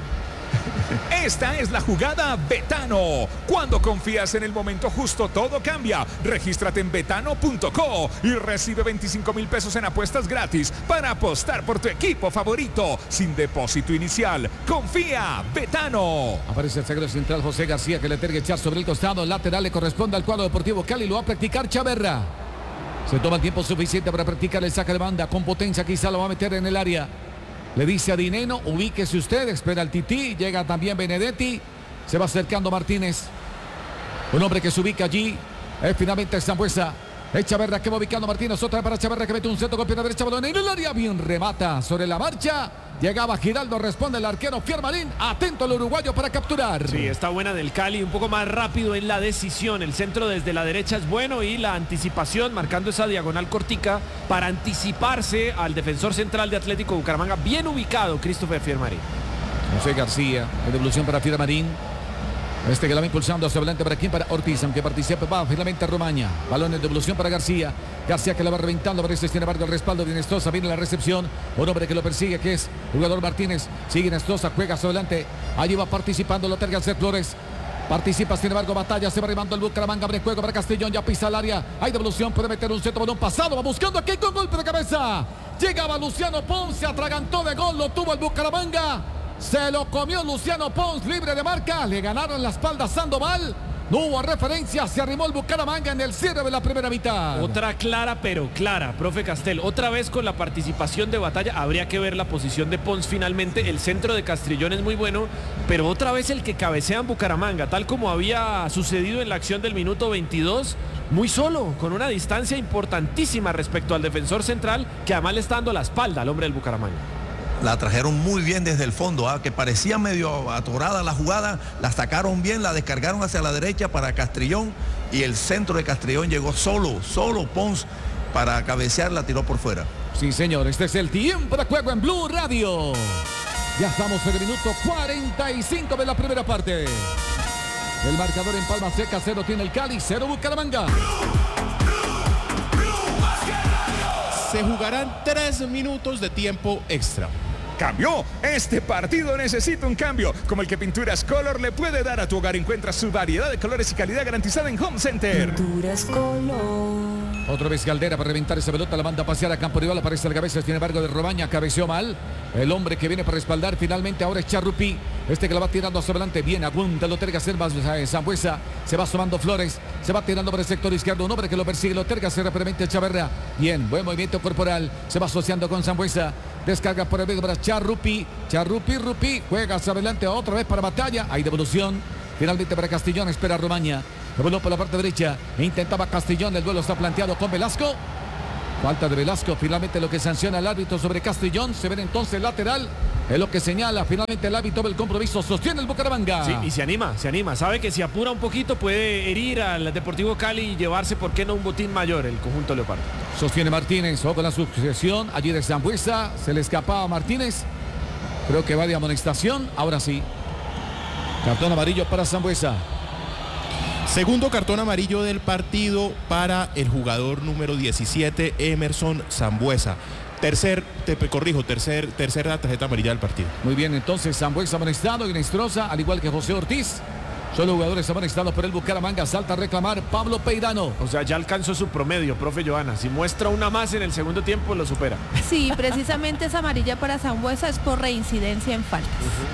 Esta es la jugada Betano. Cuando confías en el momento justo, todo cambia. Regístrate en betano.co y recibe 25,000 pesos en apuestas gratis para apostar por tu equipo favorito sin depósito inicial. Confía, Betano. Aparece el zaguero central José García, que le tiene que echar sobre el costado. El lateral le corresponde al cuadro Deportivo Cali. Lo va a practicar Chaverra. Se toma el tiempo suficiente para practicar el saque de banda. Con potencia quizá lo va a meter en el área. Le dice a Dineno, ubíquese usted, espera el Tití, llega también Benedetti, se va acercando Martínez, un hombre que se ubica allí, es finalmente Sambueza, es Chaverra que va ubicando Martínez, otra para Chaverra que mete un centro con pierna derecha, balón en el área, bien remata sobre la marcha, llegaba Giraldo, responde el arquero Fiermarín, atento al uruguayo para capturar. Sí, está buena del Cali, un poco más rápido en la decisión, el centro desde la derecha es bueno y la anticipación, marcando esa diagonal cortica para anticiparse al defensor central de Atlético Bucaramanga, bien ubicado Christopher Fiermarín. José García, en devolución para Fiermarín. Que la va impulsando hacia adelante para quien, para Ortiz, aunque participe, va finalmente Romaña. Balón en devolución para García. García que la va reventando, parece sin embargo el respaldo de Nestroza. Viene la recepción, un hombre que lo persigue, que es jugador Martínez. Sigue Nestroza, juega hacia adelante. Allí va participando Loter García Flores. Participa, sin embargo, batalla, se va arribando el Bucaramanga, abre juego para Castellón, ya pisa el área. Hay devolución, puede meter un centro, balón pasado, va buscando aquí con golpe de cabeza. Llegaba Luciano Pons, se atragantó de gol, lo tuvo el Bucaramanga. Se lo comió Luciano Pons, libre de marca. Le ganaron la espalda a Sandoval. No hubo referencia, se arrimó el Bucaramanga en el cierre de la primera mitad. Otra clara, pero clara, profe Castel. Otra vez con la participación de batalla. Habría que ver la posición de Pons finalmente. El centro de Castrillón es muy bueno, pero otra vez el que cabecea en Bucaramanga, tal como había sucedido en la acción del minuto 22. Muy solo, con una distancia importantísima respecto al defensor central, que además le está dando la espalda al hombre del Bucaramanga. La trajeron muy bien desde el fondo, que parecía medio atorada la jugada, la sacaron bien, la descargaron hacia la derecha para Castrillón y el centro de Castrillón llegó solo Pons para cabecear, la tiró por fuera. Sí, señor, este es el tiempo de juego en Blue Radio. Ya estamos en el minuto 45 de la primera parte. El marcador en Palma Seca, 0 tiene el Cali, 0 Bucaramanga. Se jugarán 3 minutos de tiempo extra. cambió. Este partido necesita un cambio, como el que Pinturas Color le puede dar a tu hogar. Encuentra su variedad de colores y calidad garantizada en Home Center. Pinturas Color. Otra vez Caldera para reventar esa pelota, la manda a pasear a campo rival, aparece el cabeza, sin embargo de Romaña, cabeció mal. El hombre que viene para respaldar finalmente ahora es Charrupi. Este que la va tirando hacia adelante, bien, apunta, lo terga Sambuesa, se va sumando Flores, se va tirando por el sector izquierdo, un hombre que lo persigue, lo terga, se replementa Chaverra. Bien, buen movimiento corporal, se va asociando con Sambuesa, descarga por el medio para Charrupi, juega hacia adelante otra vez para Batalla, hay devolución. Finalmente para Castellón, espera Romaña. Devolvió por la parte derecha. Intentaba Castellón. El duelo está planteado con Velasco. Falta de Velasco. Finalmente lo que sanciona el árbitro sobre Castellón. Se ven entonces lateral. Es lo que señala finalmente el árbitro del compromiso. Sostiene el Bucaramanga. Sí, y se anima. Sabe que si apura un poquito puede herir al Deportivo Cali y llevarse, ¿por qué no, un botín mayor el conjunto Leopardo? Sostiene Martínez. O con la sucesión. Allí de Sambuesa. Se le escapaba a Martínez. Creo que va de amonestación. Ahora sí. Cartón amarillo para Sambuesa. Segundo cartón amarillo del partido para el jugador número 17, Emerson Sambuesa. Tercera tarjeta amarilla del partido. Muy bien, entonces Sambuesa amonestado y Inestrosa, al igual que José Ortiz. Son los jugadores amonestados por el Bucaramanga. Salta a reclamar Pablo Peirano. O sea, ya alcanzó su promedio, profe Johanna. Si muestra una más en el segundo tiempo, lo supera. Sí, precisamente esa amarilla para Sambuesa es por reincidencia en faltas.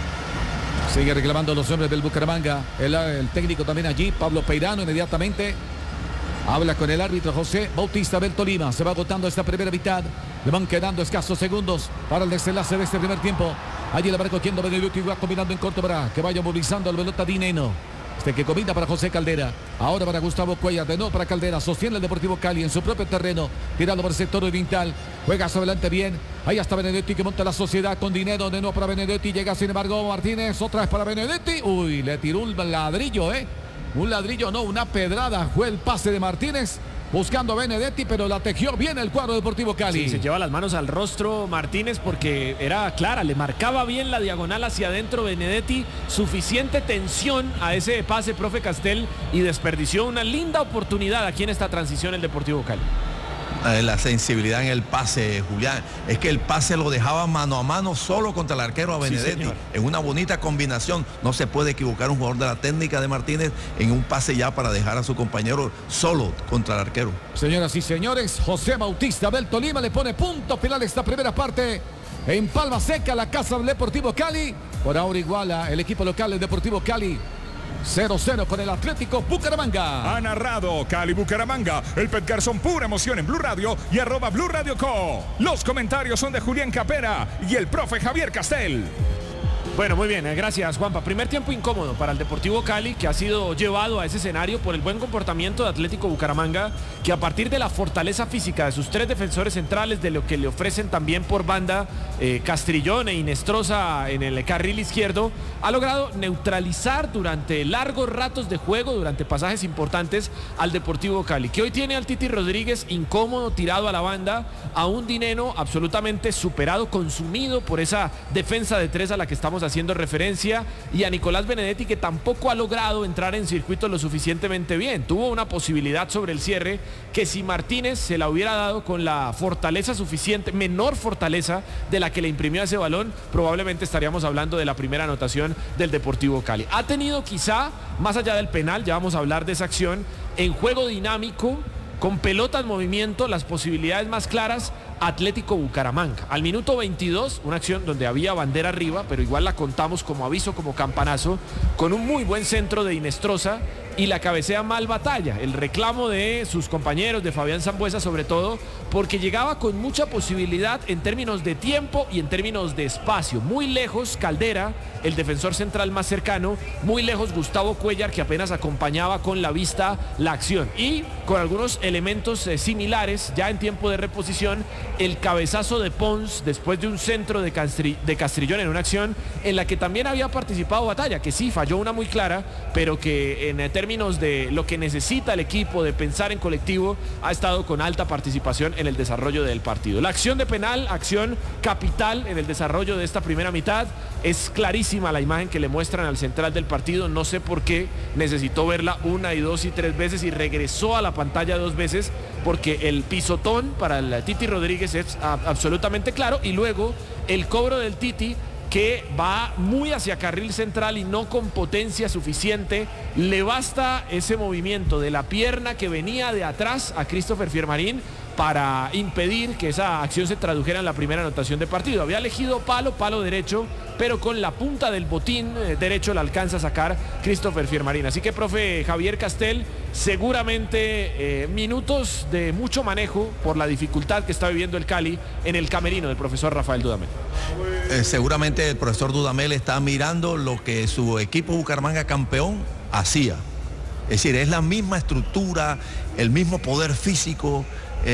Sigue reclamando los hombres del Bucaramanga. El técnico también allí, Pablo Peirano, inmediatamente habla con el árbitro José Bautista del Tolima. Se va agotando esta primera mitad. Le van quedando escasos segundos para el desenlace de este primer tiempo. Allí la va recogiendo Benedetti y va combinando en corto para que vaya movilizando al pelota Dineno. Este que combina para José Caldera. Ahora para Gustavo Cuellar. De nuevo para Caldera. Sostiene el Deportivo Cali en su propio terreno. Tirando por el sector oriental. Juega hacia adelante bien. Ahí está Benedetti que monta la sociedad con Dinero. De nuevo para Benedetti. Llega sin embargo Martínez. Otra vez para Benedetti. Uy, le tiró un ladrillo, Un ladrillo, no, una pedrada. Fue el pase de Martínez. Buscando a Benedetti, pero la tejió bien el cuadro Deportivo Cali. Sí, se lleva las manos al rostro Martínez porque era clara, le marcaba bien la diagonal hacia adentro Benedetti, suficiente tensión a ese pase, profe Castel, y desperdició una linda oportunidad aquí en esta transición el Deportivo Cali. La sensibilidad en el pase, Julián, es que el pase lo dejaba mano a mano solo contra el arquero a Benedetti, en una bonita combinación. No se puede equivocar un jugador de la técnica de Martínez en un pase ya para dejar a su compañero solo contra el arquero. Señoras y señores, José Bautista del Tolima le pone punto final a esta primera parte en Palma Seca, la casa del Deportivo Cali. Por ahora iguala el equipo local del Deportivo Cali 0-0 con el Atlético Bucaramanga. Ha narrado Cali Bucaramanga, el Pet Garzón, pura emoción en Blue Radio y @Blue Radio Co. Los comentarios son de Julián Capera y el profe Javier Castel. Bueno, muy bien, gracias Juanpa. Primer tiempo incómodo para el Deportivo Cali, que ha sido llevado a ese escenario por el buen comportamiento de Atlético Bucaramanga, que a partir de la fortaleza física de sus tres defensores centrales, de lo que le ofrecen también por banda Castrillón e Inestrosa en el carril izquierdo, ha logrado neutralizar durante largos ratos de juego, durante pasajes importantes, al Deportivo Cali, que hoy tiene al Titi Rodríguez incómodo, tirado a la banda, a un Dineno absolutamente superado, consumido por esa defensa de tres a la que estamos haciendo referencia, y a Nicolás Benedetti, que tampoco ha logrado entrar en circuito lo suficientemente bien. Tuvo una posibilidad sobre el cierre que, si Martínez se la hubiera dado con la fortaleza suficiente, menor fortaleza de la que le imprimió ese balón, probablemente estaríamos hablando de la primera anotación del Deportivo Cali. Ha tenido quizá, más allá del penal, ya vamos a hablar de esa acción, en juego dinámico, con pelota en movimiento, las posibilidades más claras, Atlético Bucaramanga. Al minuto 22, una acción donde había bandera arriba, pero igual la contamos como aviso, como campanazo, con un muy buen centro de Inestrosa y la cabecea mal Batalla. El reclamo de sus compañeros, de Fabián Sambuesa sobre todo, porque llegaba con mucha posibilidad en términos de tiempo y en términos de espacio. Muy lejos Caldera, el defensor central más cercano, muy lejos Gustavo Cuellar, que apenas acompañaba con la vista la acción. Y con algunos elementos similares, ya en tiempo de reposición, el cabezazo de Pons después de un centro de Castrillón en una acción en la que también había participado Batalla, que sí falló una muy clara, pero que en términos de lo que necesita el equipo, de pensar en colectivo, ha estado con alta participación en el desarrollo del partido. La acción de penal, acción capital en el desarrollo de esta primera mitad. Es clarísima la imagen que le muestran al central del partido. No sé por qué necesitó verla una y dos y tres veces y regresó a la pantalla dos veces, porque el pisotón para el Titi Rodríguez es absolutamente claro, y luego el cobro del Titi, que va muy hacia carril central y no con potencia suficiente. Le basta ese movimiento de la pierna que venía de atrás a Christopher Fiermarín para impedir que esa acción se tradujera en la primera anotación de partido. Había elegido palo derecho, pero con la punta del botín derecho la alcanza a sacar Christopher Fiermarín. Así que, profe Javier Castel, seguramente minutos de mucho manejo por la dificultad que está viviendo el Cali en el camerino del profesor Rafael Dudamel. Seguramente el profesor Dudamel está mirando lo que su equipo Bucaramanga campeón hacía. Es decir, es la misma estructura, el mismo poder físico,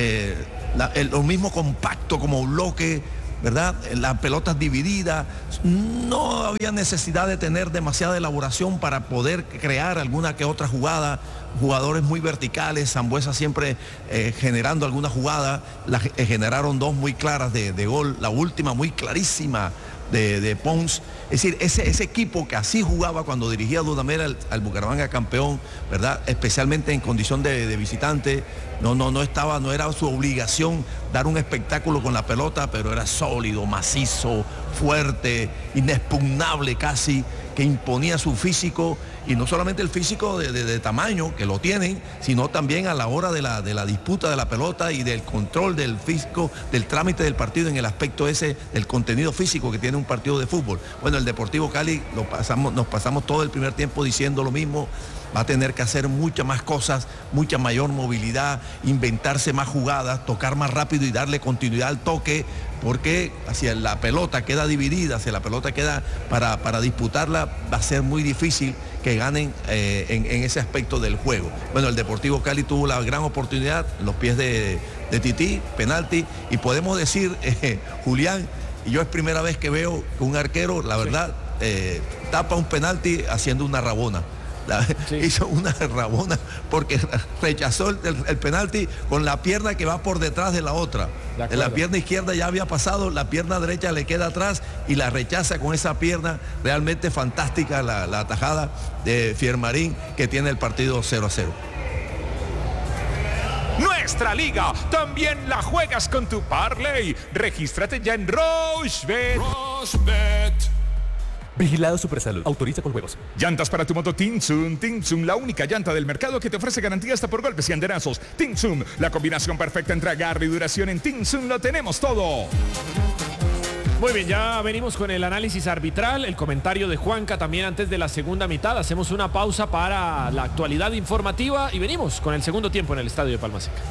lo mismo compacto como bloque, ¿verdad? Las pelotas divididas. No había necesidad de tener demasiada elaboración para poder crear alguna que otra jugada. Jugadores muy verticales, Sambuesa siempre generando alguna jugada. Generaron dos muy claras de gol, la última muy clarísima de Pons. Es decir, ese equipo que así jugaba cuando dirigía Dudamel al Bucaramanga campeón, ¿verdad? Especialmente en condición de visitante, no era su obligación dar un espectáculo con la pelota, pero era sólido, macizo, fuerte, inexpugnable casi, que imponía su físico, y no solamente el físico de tamaño, que lo tienen, sino también a la hora de la disputa de la pelota y del control del físico, del trámite del partido en el aspecto ese del contenido físico que tiene un partido de fútbol. Bueno, el Deportivo Cali nos pasamos todo el primer tiempo diciendo lo mismo. Va a tener que hacer muchas más cosas, mucha mayor movilidad, inventarse más jugadas, tocar más rápido y darle continuidad al toque, porque si la pelota queda dividida, si la pelota queda para disputarla, va a ser muy difícil que ganen en ese aspecto del juego. Bueno, el Deportivo Cali tuvo la gran oportunidad, los pies de Tití, penalti, y podemos decir, Julián, y yo es primera vez que veo que un arquero, la verdad, tapa un penalti haciendo una rabona. Hizo una rabona porque rechazó el penalti con la pierna que va por detrás de la otra. La pierna izquierda ya había pasado, la pierna derecha le queda atrás y la rechaza con esa pierna. Realmente fantástica la atajada de Fiermarín, que tiene el partido 0-0. Nuestra liga también la juegas con tu parlay. Regístrate ya en Rochebet. Vigilado Supersalud. Autoriza con juegos. Llantas para tu moto Tinsun. Tinsun, la única llanta del mercado que te ofrece garantía hasta por golpes y andenazos. Tinsun, la combinación perfecta entre agarre y duración. En Tinsun lo tenemos todo. Muy bien, ya venimos con el análisis arbitral, el comentario de Juanca también antes de la segunda mitad. Hacemos una pausa para la actualidad informativa y venimos con el segundo tiempo en el estadio de Palma Seca.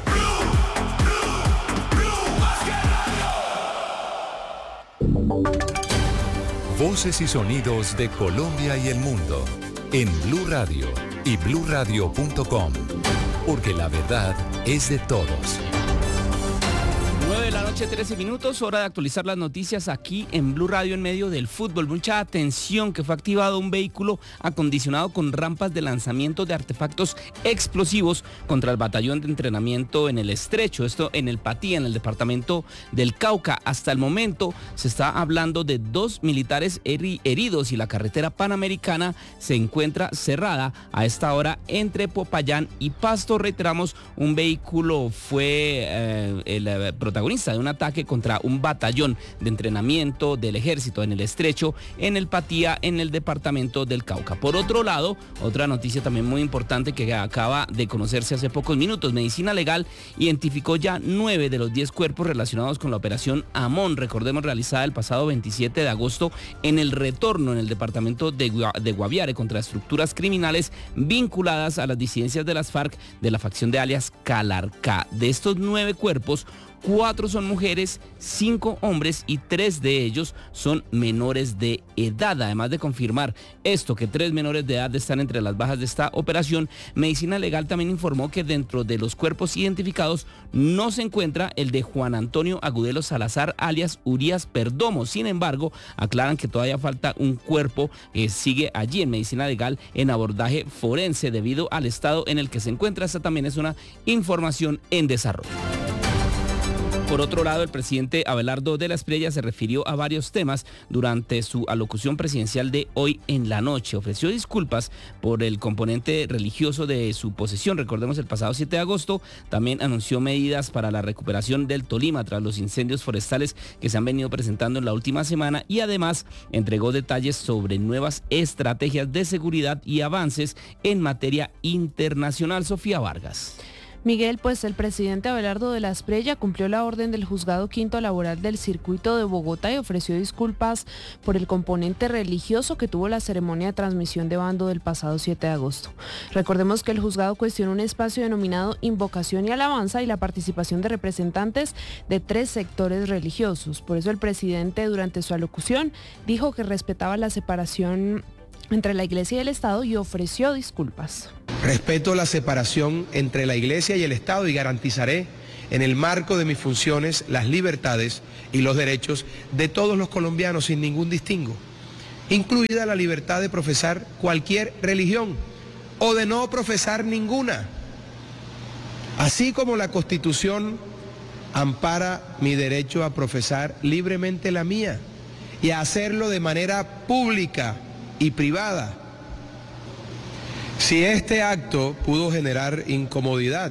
Voces y sonidos de Colombia y el mundo en Blue Radio y bluradio.com, porque la verdad es de todos. 9 de la noche, 13 minutos, hora de actualizar las noticias aquí en Blue Radio en medio del fútbol. Mucha atención, que fue activado un vehículo acondicionado con rampas de lanzamiento de artefactos explosivos contra el batallón de entrenamiento en el Estrecho, esto en el Patía, en el departamento del Cauca. Hasta el momento se está hablando de 2 militares heridos y la carretera panamericana se encuentra cerrada a esta hora entre Popayán y Pasto. Reiteramos, un vehículo fue el protagonista de un ataque contra un batallón de entrenamiento del ejército en el Estrecho, en el Patía, en el departamento del Cauca. Por otro lado, otra noticia también muy importante que acaba de conocerse hace pocos minutos: Medicina Legal identificó ya 9 de los 10 cuerpos relacionados con la operación Amón, recordemos, realizada el pasado 27 de agosto en el Retorno, en el departamento de Guaviare, contra estructuras criminales vinculadas a las disidencias de las FARC de la facción de alias Calarcá. De estos 9 cuerpos, 4 son mujeres, 5 hombres y 3 de ellos son menores de edad. Además de confirmar esto, que 3 menores de edad están entre las bajas de esta operación, Medicina Legal también informó que dentro de los cuerpos identificados no se encuentra el de Juan Antonio Agudelo Salazar, alias Urias Perdomo. Sin embargo, aclaran que todavía falta un cuerpo que sigue allí en Medicina Legal en abordaje forense debido al estado en el que se encuentra. Esta también es una información en desarrollo. Por otro lado, el presidente Abelardo de la Espriella se refirió a varios temas durante su alocución presidencial de hoy en la noche. Ofreció disculpas por el componente religioso de su posesión. Recordemos, el pasado 7 de agosto también anunció medidas para la recuperación del Tolima tras los incendios forestales que se han venido presentando en la última semana, y además entregó detalles sobre nuevas estrategias de seguridad y avances en materia internacional. Sofía Vargas. Miguel, pues el presidente Abelardo de la Espriella cumplió la orden del Juzgado Quinto Laboral del Circuito de Bogotá y ofreció disculpas por el componente religioso que tuvo la ceremonia de transmisión de bando del pasado 7 de agosto. Recordemos que el juzgado cuestionó un espacio denominado Invocación y Alabanza y la participación de representantes de 3 sectores religiosos. Por eso el presidente, durante su alocución, dijo que respetaba la separación entre la Iglesia y el Estado y ofreció disculpas. Respeto la separación entre la Iglesia y el Estado y garantizaré, en el marco de mis funciones, las libertades y los derechos de todos los colombianos sin ningún distingo, incluida la libertad de profesar cualquier religión o de no profesar ninguna, así como la Constitución ampara mi derecho a profesar libremente la mía y a hacerlo de manera pública y privada. Si este acto pudo generar incomodidad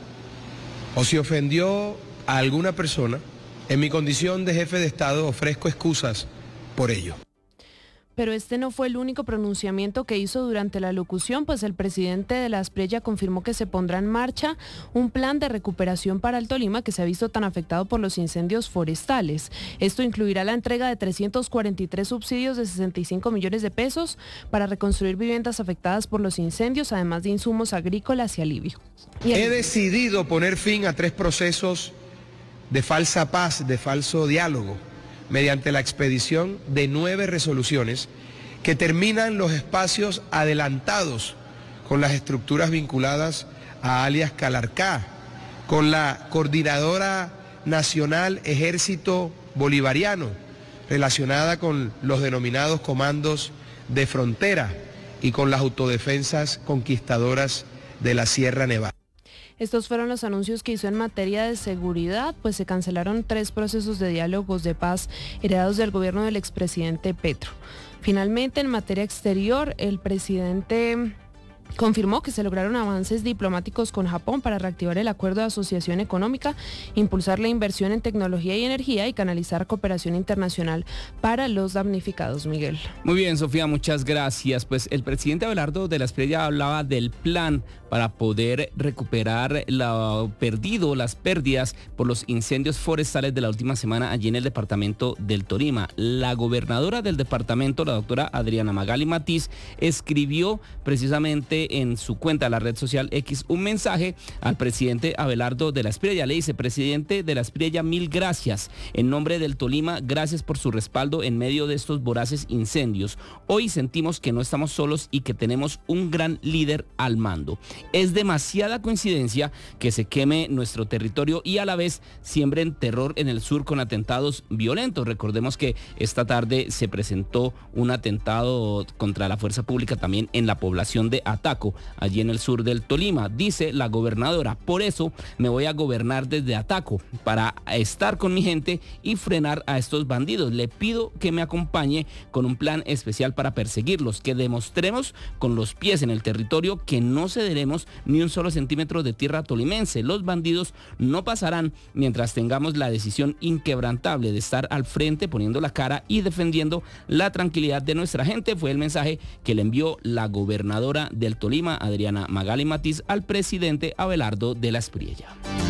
o si ofendió a alguna persona, en mi condición de jefe de Estado ofrezco excusas por ello. Pero este no fue el único pronunciamiento que hizo durante la locución, pues el presidente de la Espriella confirmó que se pondrá en marcha un plan de recuperación para el Tolima que se ha visto tan afectado por los incendios forestales. Esto incluirá la entrega de 343 subsidios de 65 millones de pesos para reconstruir viviendas afectadas por los incendios, además de insumos agrícolas y alivio. He decidido poner fin a 3 procesos de falsa paz, de falso diálogo, mediante la expedición de 9 resoluciones que terminan los espacios adelantados con las estructuras vinculadas a alias Calarcá, con la Coordinadora Nacional Ejército Bolivariano, relacionada con los denominados comandos de frontera y con las autodefensas conquistadoras de la Sierra Nevada. Estos fueron los anuncios que hizo en materia de seguridad, pues se cancelaron 3 procesos de diálogos de paz heredados del gobierno del expresidente Petro. Finalmente, en materia exterior, el presidente confirmó que se lograron avances diplomáticos con Japón para reactivar el acuerdo de asociación económica, impulsar la inversión en tecnología y energía y canalizar cooperación internacional para los damnificados. Miguel. Muy bien, Sofía, muchas gracias. Pues el presidente Abelardo de la Espriella hablaba del plan para poder recuperar lo perdido, las pérdidas por los incendios forestales de la última semana allí en el departamento del Tolima. La gobernadora del departamento, la doctora Adriana Magali Matiz, escribió precisamente en su cuenta, la red social X, un mensaje al presidente Abelardo de la Espriella. Le dice: presidente de la Espriella, mil gracias. En nombre del Tolima, gracias por su respaldo en medio de estos voraces incendios. Hoy sentimos que no estamos solos y que tenemos un gran líder al mando. Es demasiada coincidencia que se queme nuestro territorio y a la vez siembren terror en el sur con atentados violentos. Recordemos que esta tarde se presentó un atentado contra la fuerza pública también en la población de Ataco, allí en el sur del Tolima. Dice la gobernadora: por eso me voy a gobernar desde Ataco, para estar con mi gente y frenar a estos bandidos. Le pido que me acompañe con un plan especial para perseguirlos, que demostremos con los pies en el territorio que no cederemos ni un solo centímetro de tierra tolimense. Los bandidos no pasarán mientras tengamos la decisión inquebrantable de estar al frente, poniendo la cara y defendiendo la tranquilidad de nuestra gente. Fue el mensaje que le envió la gobernadora del Tolima, Adriana Magali Matiz, al presidente Abelardo de la Espriella.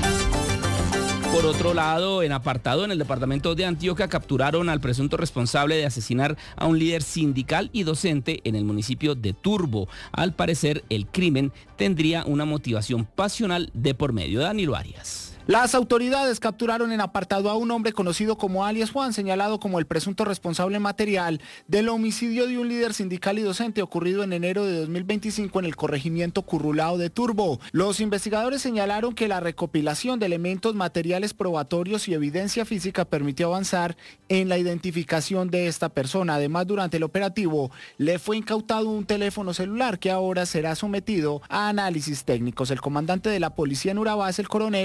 Por otro lado, en apartado, en el departamento de Antioquia, capturaron al presunto responsable de asesinar a un líder sindical y docente en el municipio de Turbo. Al parecer, el crimen tendría una motivación pasional de por medio. Danilo Arias. Las autoridades capturaron en apartado a un hombre conocido como alias Juan, señalado como el presunto responsable material del homicidio de un líder sindical y docente ocurrido en enero de 2025 en el corregimiento Currulao de Turbo. Los investigadores señalaron que la recopilación de elementos materiales probatorios y evidencia física permitió avanzar en la identificación de esta persona. Además, durante el operativo le fue incautado un teléfono celular que ahora será sometido a análisis técnicos. El comandante de la policía en Urabá es el coronel Giovanni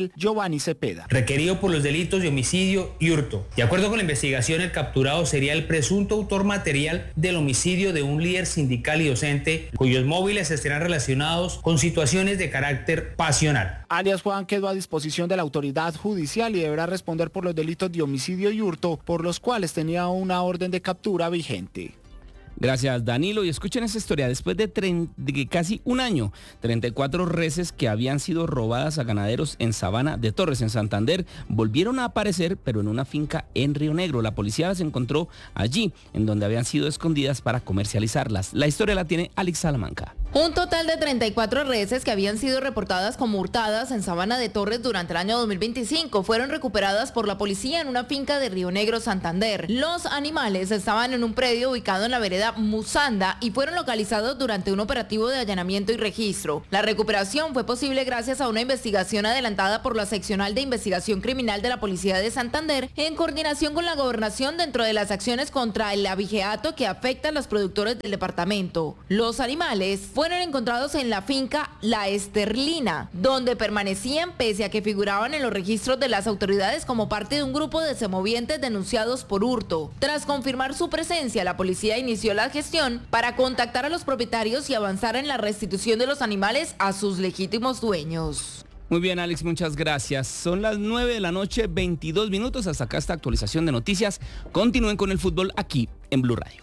Giovanni Cepeda. Requerido por los delitos de homicidio y hurto. De acuerdo con la investigación, el capturado sería el presunto autor material del homicidio de un líder sindical y docente, cuyos móviles estarán relacionados con situaciones de carácter pasional. Alias Juan quedó a disposición de la autoridad judicial y deberá responder por los delitos de homicidio y hurto, por los cuales tenía una orden de captura vigente. Gracias, Danilo. Y escuchen esa historia. Después de casi un año, 34 reses que habían sido robadas a ganaderos en Sabana de Torres, en Santander, volvieron a aparecer, pero en una finca en Río Negro. La policía las encontró allí, en donde habían sido escondidas para comercializarlas. La historia la tiene Alex Salamanca. Un total de 34 reses que habían sido reportadas como hurtadas en Sabana de Torres durante el año 2025 fueron recuperadas por la policía en una finca de Río Negro, Santander. Los animales estaban en un predio ubicado en la vereda Musanda y fueron localizados durante un operativo de allanamiento y registro. La recuperación fue posible gracias a una investigación adelantada por la Seccional de Investigación Criminal de la Policía de Santander en coordinación con la Gobernación dentro de las acciones contra el abigeato que afecta a los productores del departamento. Los animales fueron encontrados en la finca La Esterlina, donde permanecían pese a que figuraban en los registros de las autoridades como parte de un grupo de semovientes denunciados por hurto. Tras confirmar su presencia, la policía inició la gestión para contactar a los propietarios y avanzar en la restitución de los animales a sus legítimos dueños. Muy bien, Alex, muchas gracias. Son las 9 de la noche, 22 minutos. Hasta acá esta actualización de noticias. Continúen con el fútbol aquí en Blue Radio.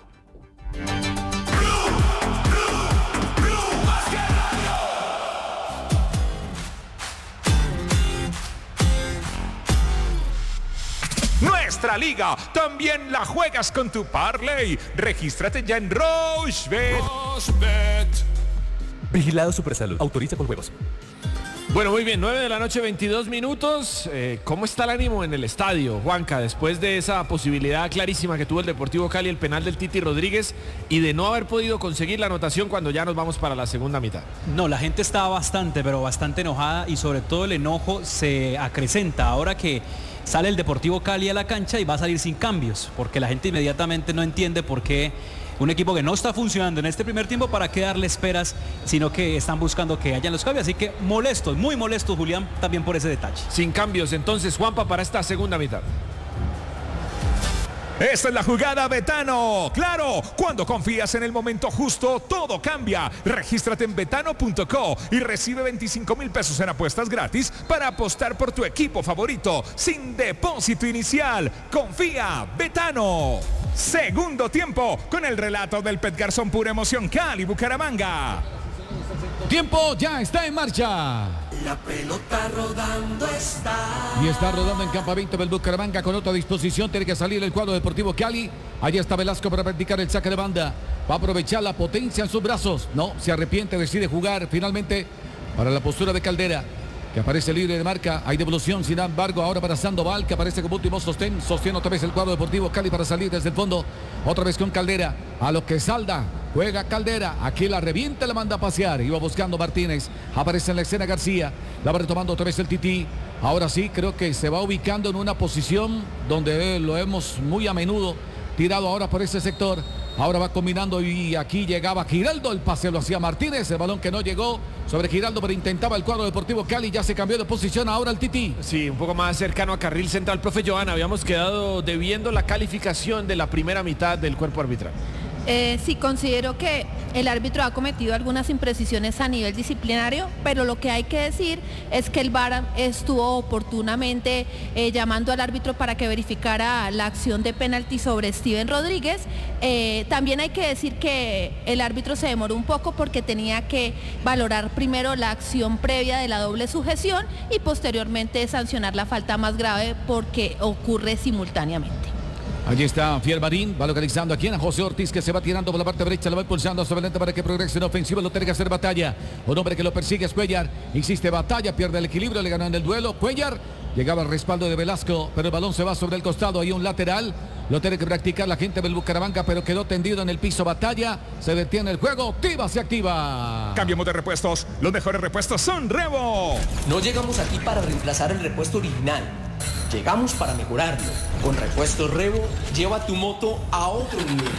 Nuestra liga también la juegas con tu Parley. Regístrate ya en Rochebet. Vigilado Supersalud. Autoriza con juegos. Bueno, muy bien, 9 de la noche, 22 minutos. ¿Cómo está el ánimo en el estadio, Juanca? Después de esa posibilidad clarísima que tuvo el Deportivo Cali, el penal del Titi Rodríguez, y de no haber podido conseguir la anotación cuando ya nos vamos para la segunda mitad. No, la gente está bastante enojada, y sobre todo el enojo se acrecenta ahora que sale el Deportivo Cali a la cancha y va a salir sin cambios, porque la gente inmediatamente no entiende por qué un equipo que no está funcionando en este primer tiempo, para qué darle esperas, sino que están buscando que hayan los cambios. Así que molestos, muy molestos, Julián, también por ese detalle. Sin cambios entonces, Juanpa, para esta segunda mitad. Esta es la jugada Betano. Claro, cuando confías en el momento justo, todo cambia. Regístrate en betano.co y recibe 25,000 pesos en apuestas gratis para apostar por tu equipo favorito sin depósito inicial. Confía, Betano. Segundo tiempo con el relato del Pet Garzón, pura emoción, Cali, Bucaramanga. Tiempo ya está en marcha. La pelota rodando está. Y está rodando en campamento del Bucaramanga con otra disposición. Tiene que salir el cuadro Deportivo Cali. Allí está Velasco para practicar el saque de banda. Va a aprovechar la potencia en sus brazos. No, se arrepiente, decide jugar finalmente para la postura de Caldera, que aparece libre de marca. Hay devolución, sin embargo, ahora para Sandoval, que aparece como último sostén. Sostiene otra vez el cuadro Deportivo Cali para salir desde el fondo. Otra vez con Caldera. A lo que salda. Juega Caldera, aquí la revienta, la manda a pasear. Iba buscando Martínez, aparece en la escena García, la va retomando otra vez el Tití. Ahora sí, creo que se va ubicando en una posición donde lo hemos muy a menudo tirado ahora por ese sector. Ahora va combinando y aquí llegaba Giraldo, el pase lo hacía Martínez, el balón que no llegó sobre Giraldo, pero intentaba el cuadro Deportivo Cali, ya se cambió de posición ahora el Tití. Sí, un poco más cercano a carril central, profe Johanna. Habíamos quedado debiendo la calificación de la primera mitad del cuerpo arbitral. Sí, considero que el árbitro ha cometido algunas imprecisiones a nivel disciplinario, pero lo que hay que decir es que el VAR estuvo oportunamente llamando al árbitro para que verificara la acción de penalti sobre Steven Rodríguez. También hay que decir que el árbitro se demoró un poco porque tenía que valorar primero la acción previa de la doble sujeción y posteriormente sancionar la falta más grave porque ocurre simultáneamente. Allí está Fier Marín, va localizando aquí a José Ortiz, que se va tirando por la parte derecha, lo va impulsando hacia adelante para que progrese en ofensiva, lo tiene que hacer Batalla. Un hombre que lo persigue es Cuellar, insiste Batalla, pierde el equilibrio, le ganó en el duelo. Cuellar, llegaba al respaldo de Velasco, pero el balón se va sobre el costado, hay un lateral, lo tiene que practicar la gente del Bucaramanga, pero quedó tendido en el piso. Batalla, se detiene el juego, Tiva se activa. Cambiamos de repuestos, los mejores repuestos son Revo. No llegamos aquí para reemplazar el repuesto original. Llegamos para mejorarlo. Con Repuestos Revo, lleva tu moto a otro nivel.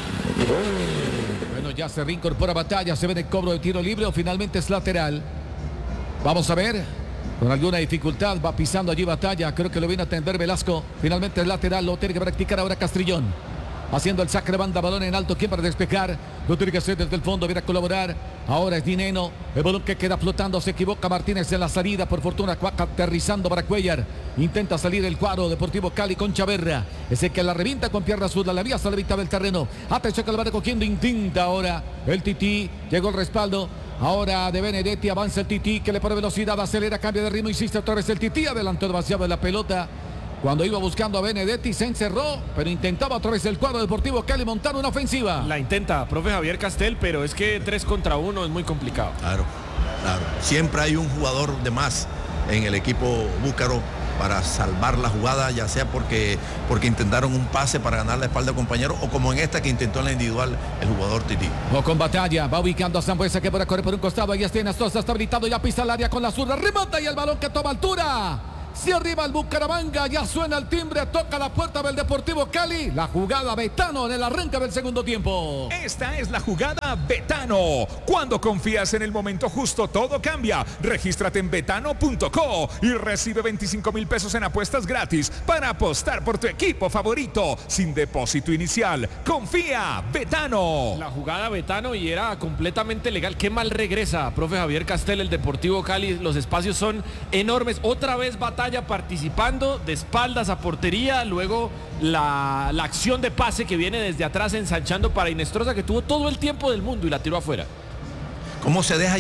Bueno, ya se reincorpora Batalla, se ve el cobro de tiro libre o finalmente es lateral. Vamos a ver. Con alguna dificultad va pisando allí Batalla. Creo que lo viene a atender Velasco. Finalmente el lateral lo tiene que practicar ahora Castrillón. Haciendo el saque de banda, balón en alto. ¿Quién para despejar? Lo tiene que hacer desde el fondo. Viene a colaborar. Ahora es Dineno. El balón que queda flotando. Se equivoca Martínez en la salida. Por fortuna aterrizando para Cuellar. Intenta salir el cuadro Deportivo Cali con Chaverra. Ese que la revienta con pierna zurda. La vía a la mitad del terreno. Atención que lo va recogiendo. Intenta ahora el Tití. Llegó el respaldo. Ahora de Benedetti, avanza el Tití, que le pone velocidad, acelera, cambia de ritmo, insiste otra vez el Tití, adelantó demasiado de la pelota. Cuando iba buscando a Benedetti se encerró, pero intentaba otra vez el cuadro Deportivo Cali montar una ofensiva. La intenta, profe Javier Castel, pero es que 3 contra 1 es muy complicado. Claro. Siempre hay un jugador de más en el equipo búcaro para salvar la jugada, ya sea porque intentaron un pase para ganar la espalda al compañero, o como en esta que intentó en la individual el jugador Tití. O con Batalla, va ubicando a Sambuesa que puede correr por un costado, ahí está Inastosa, está habilitado, ya pisa el área con la zurda, remata y el balón que toma altura. Si arriba el Bucaramanga, ya suena el timbre, toca la puerta del Deportivo Cali. La jugada Betano en el arranque del segundo tiempo. Esta es la jugada Betano. Cuando confías en el momento justo, todo cambia. Regístrate en betano.co y recibe 25,000 pesos en apuestas gratis para apostar por tu equipo favorito sin depósito inicial. Confía, Betano. La jugada Betano y era completamente legal. Qué mal regresa, profe Javier Castel, el Deportivo Cali. Los espacios son enormes. Otra vez Batalla participando de espaldas a portería, luego la acción de pase que viene desde atrás ensanchando para Inestrosa, que tuvo todo el tiempo del mundo y la tiró afuera. ¿Cómo se deja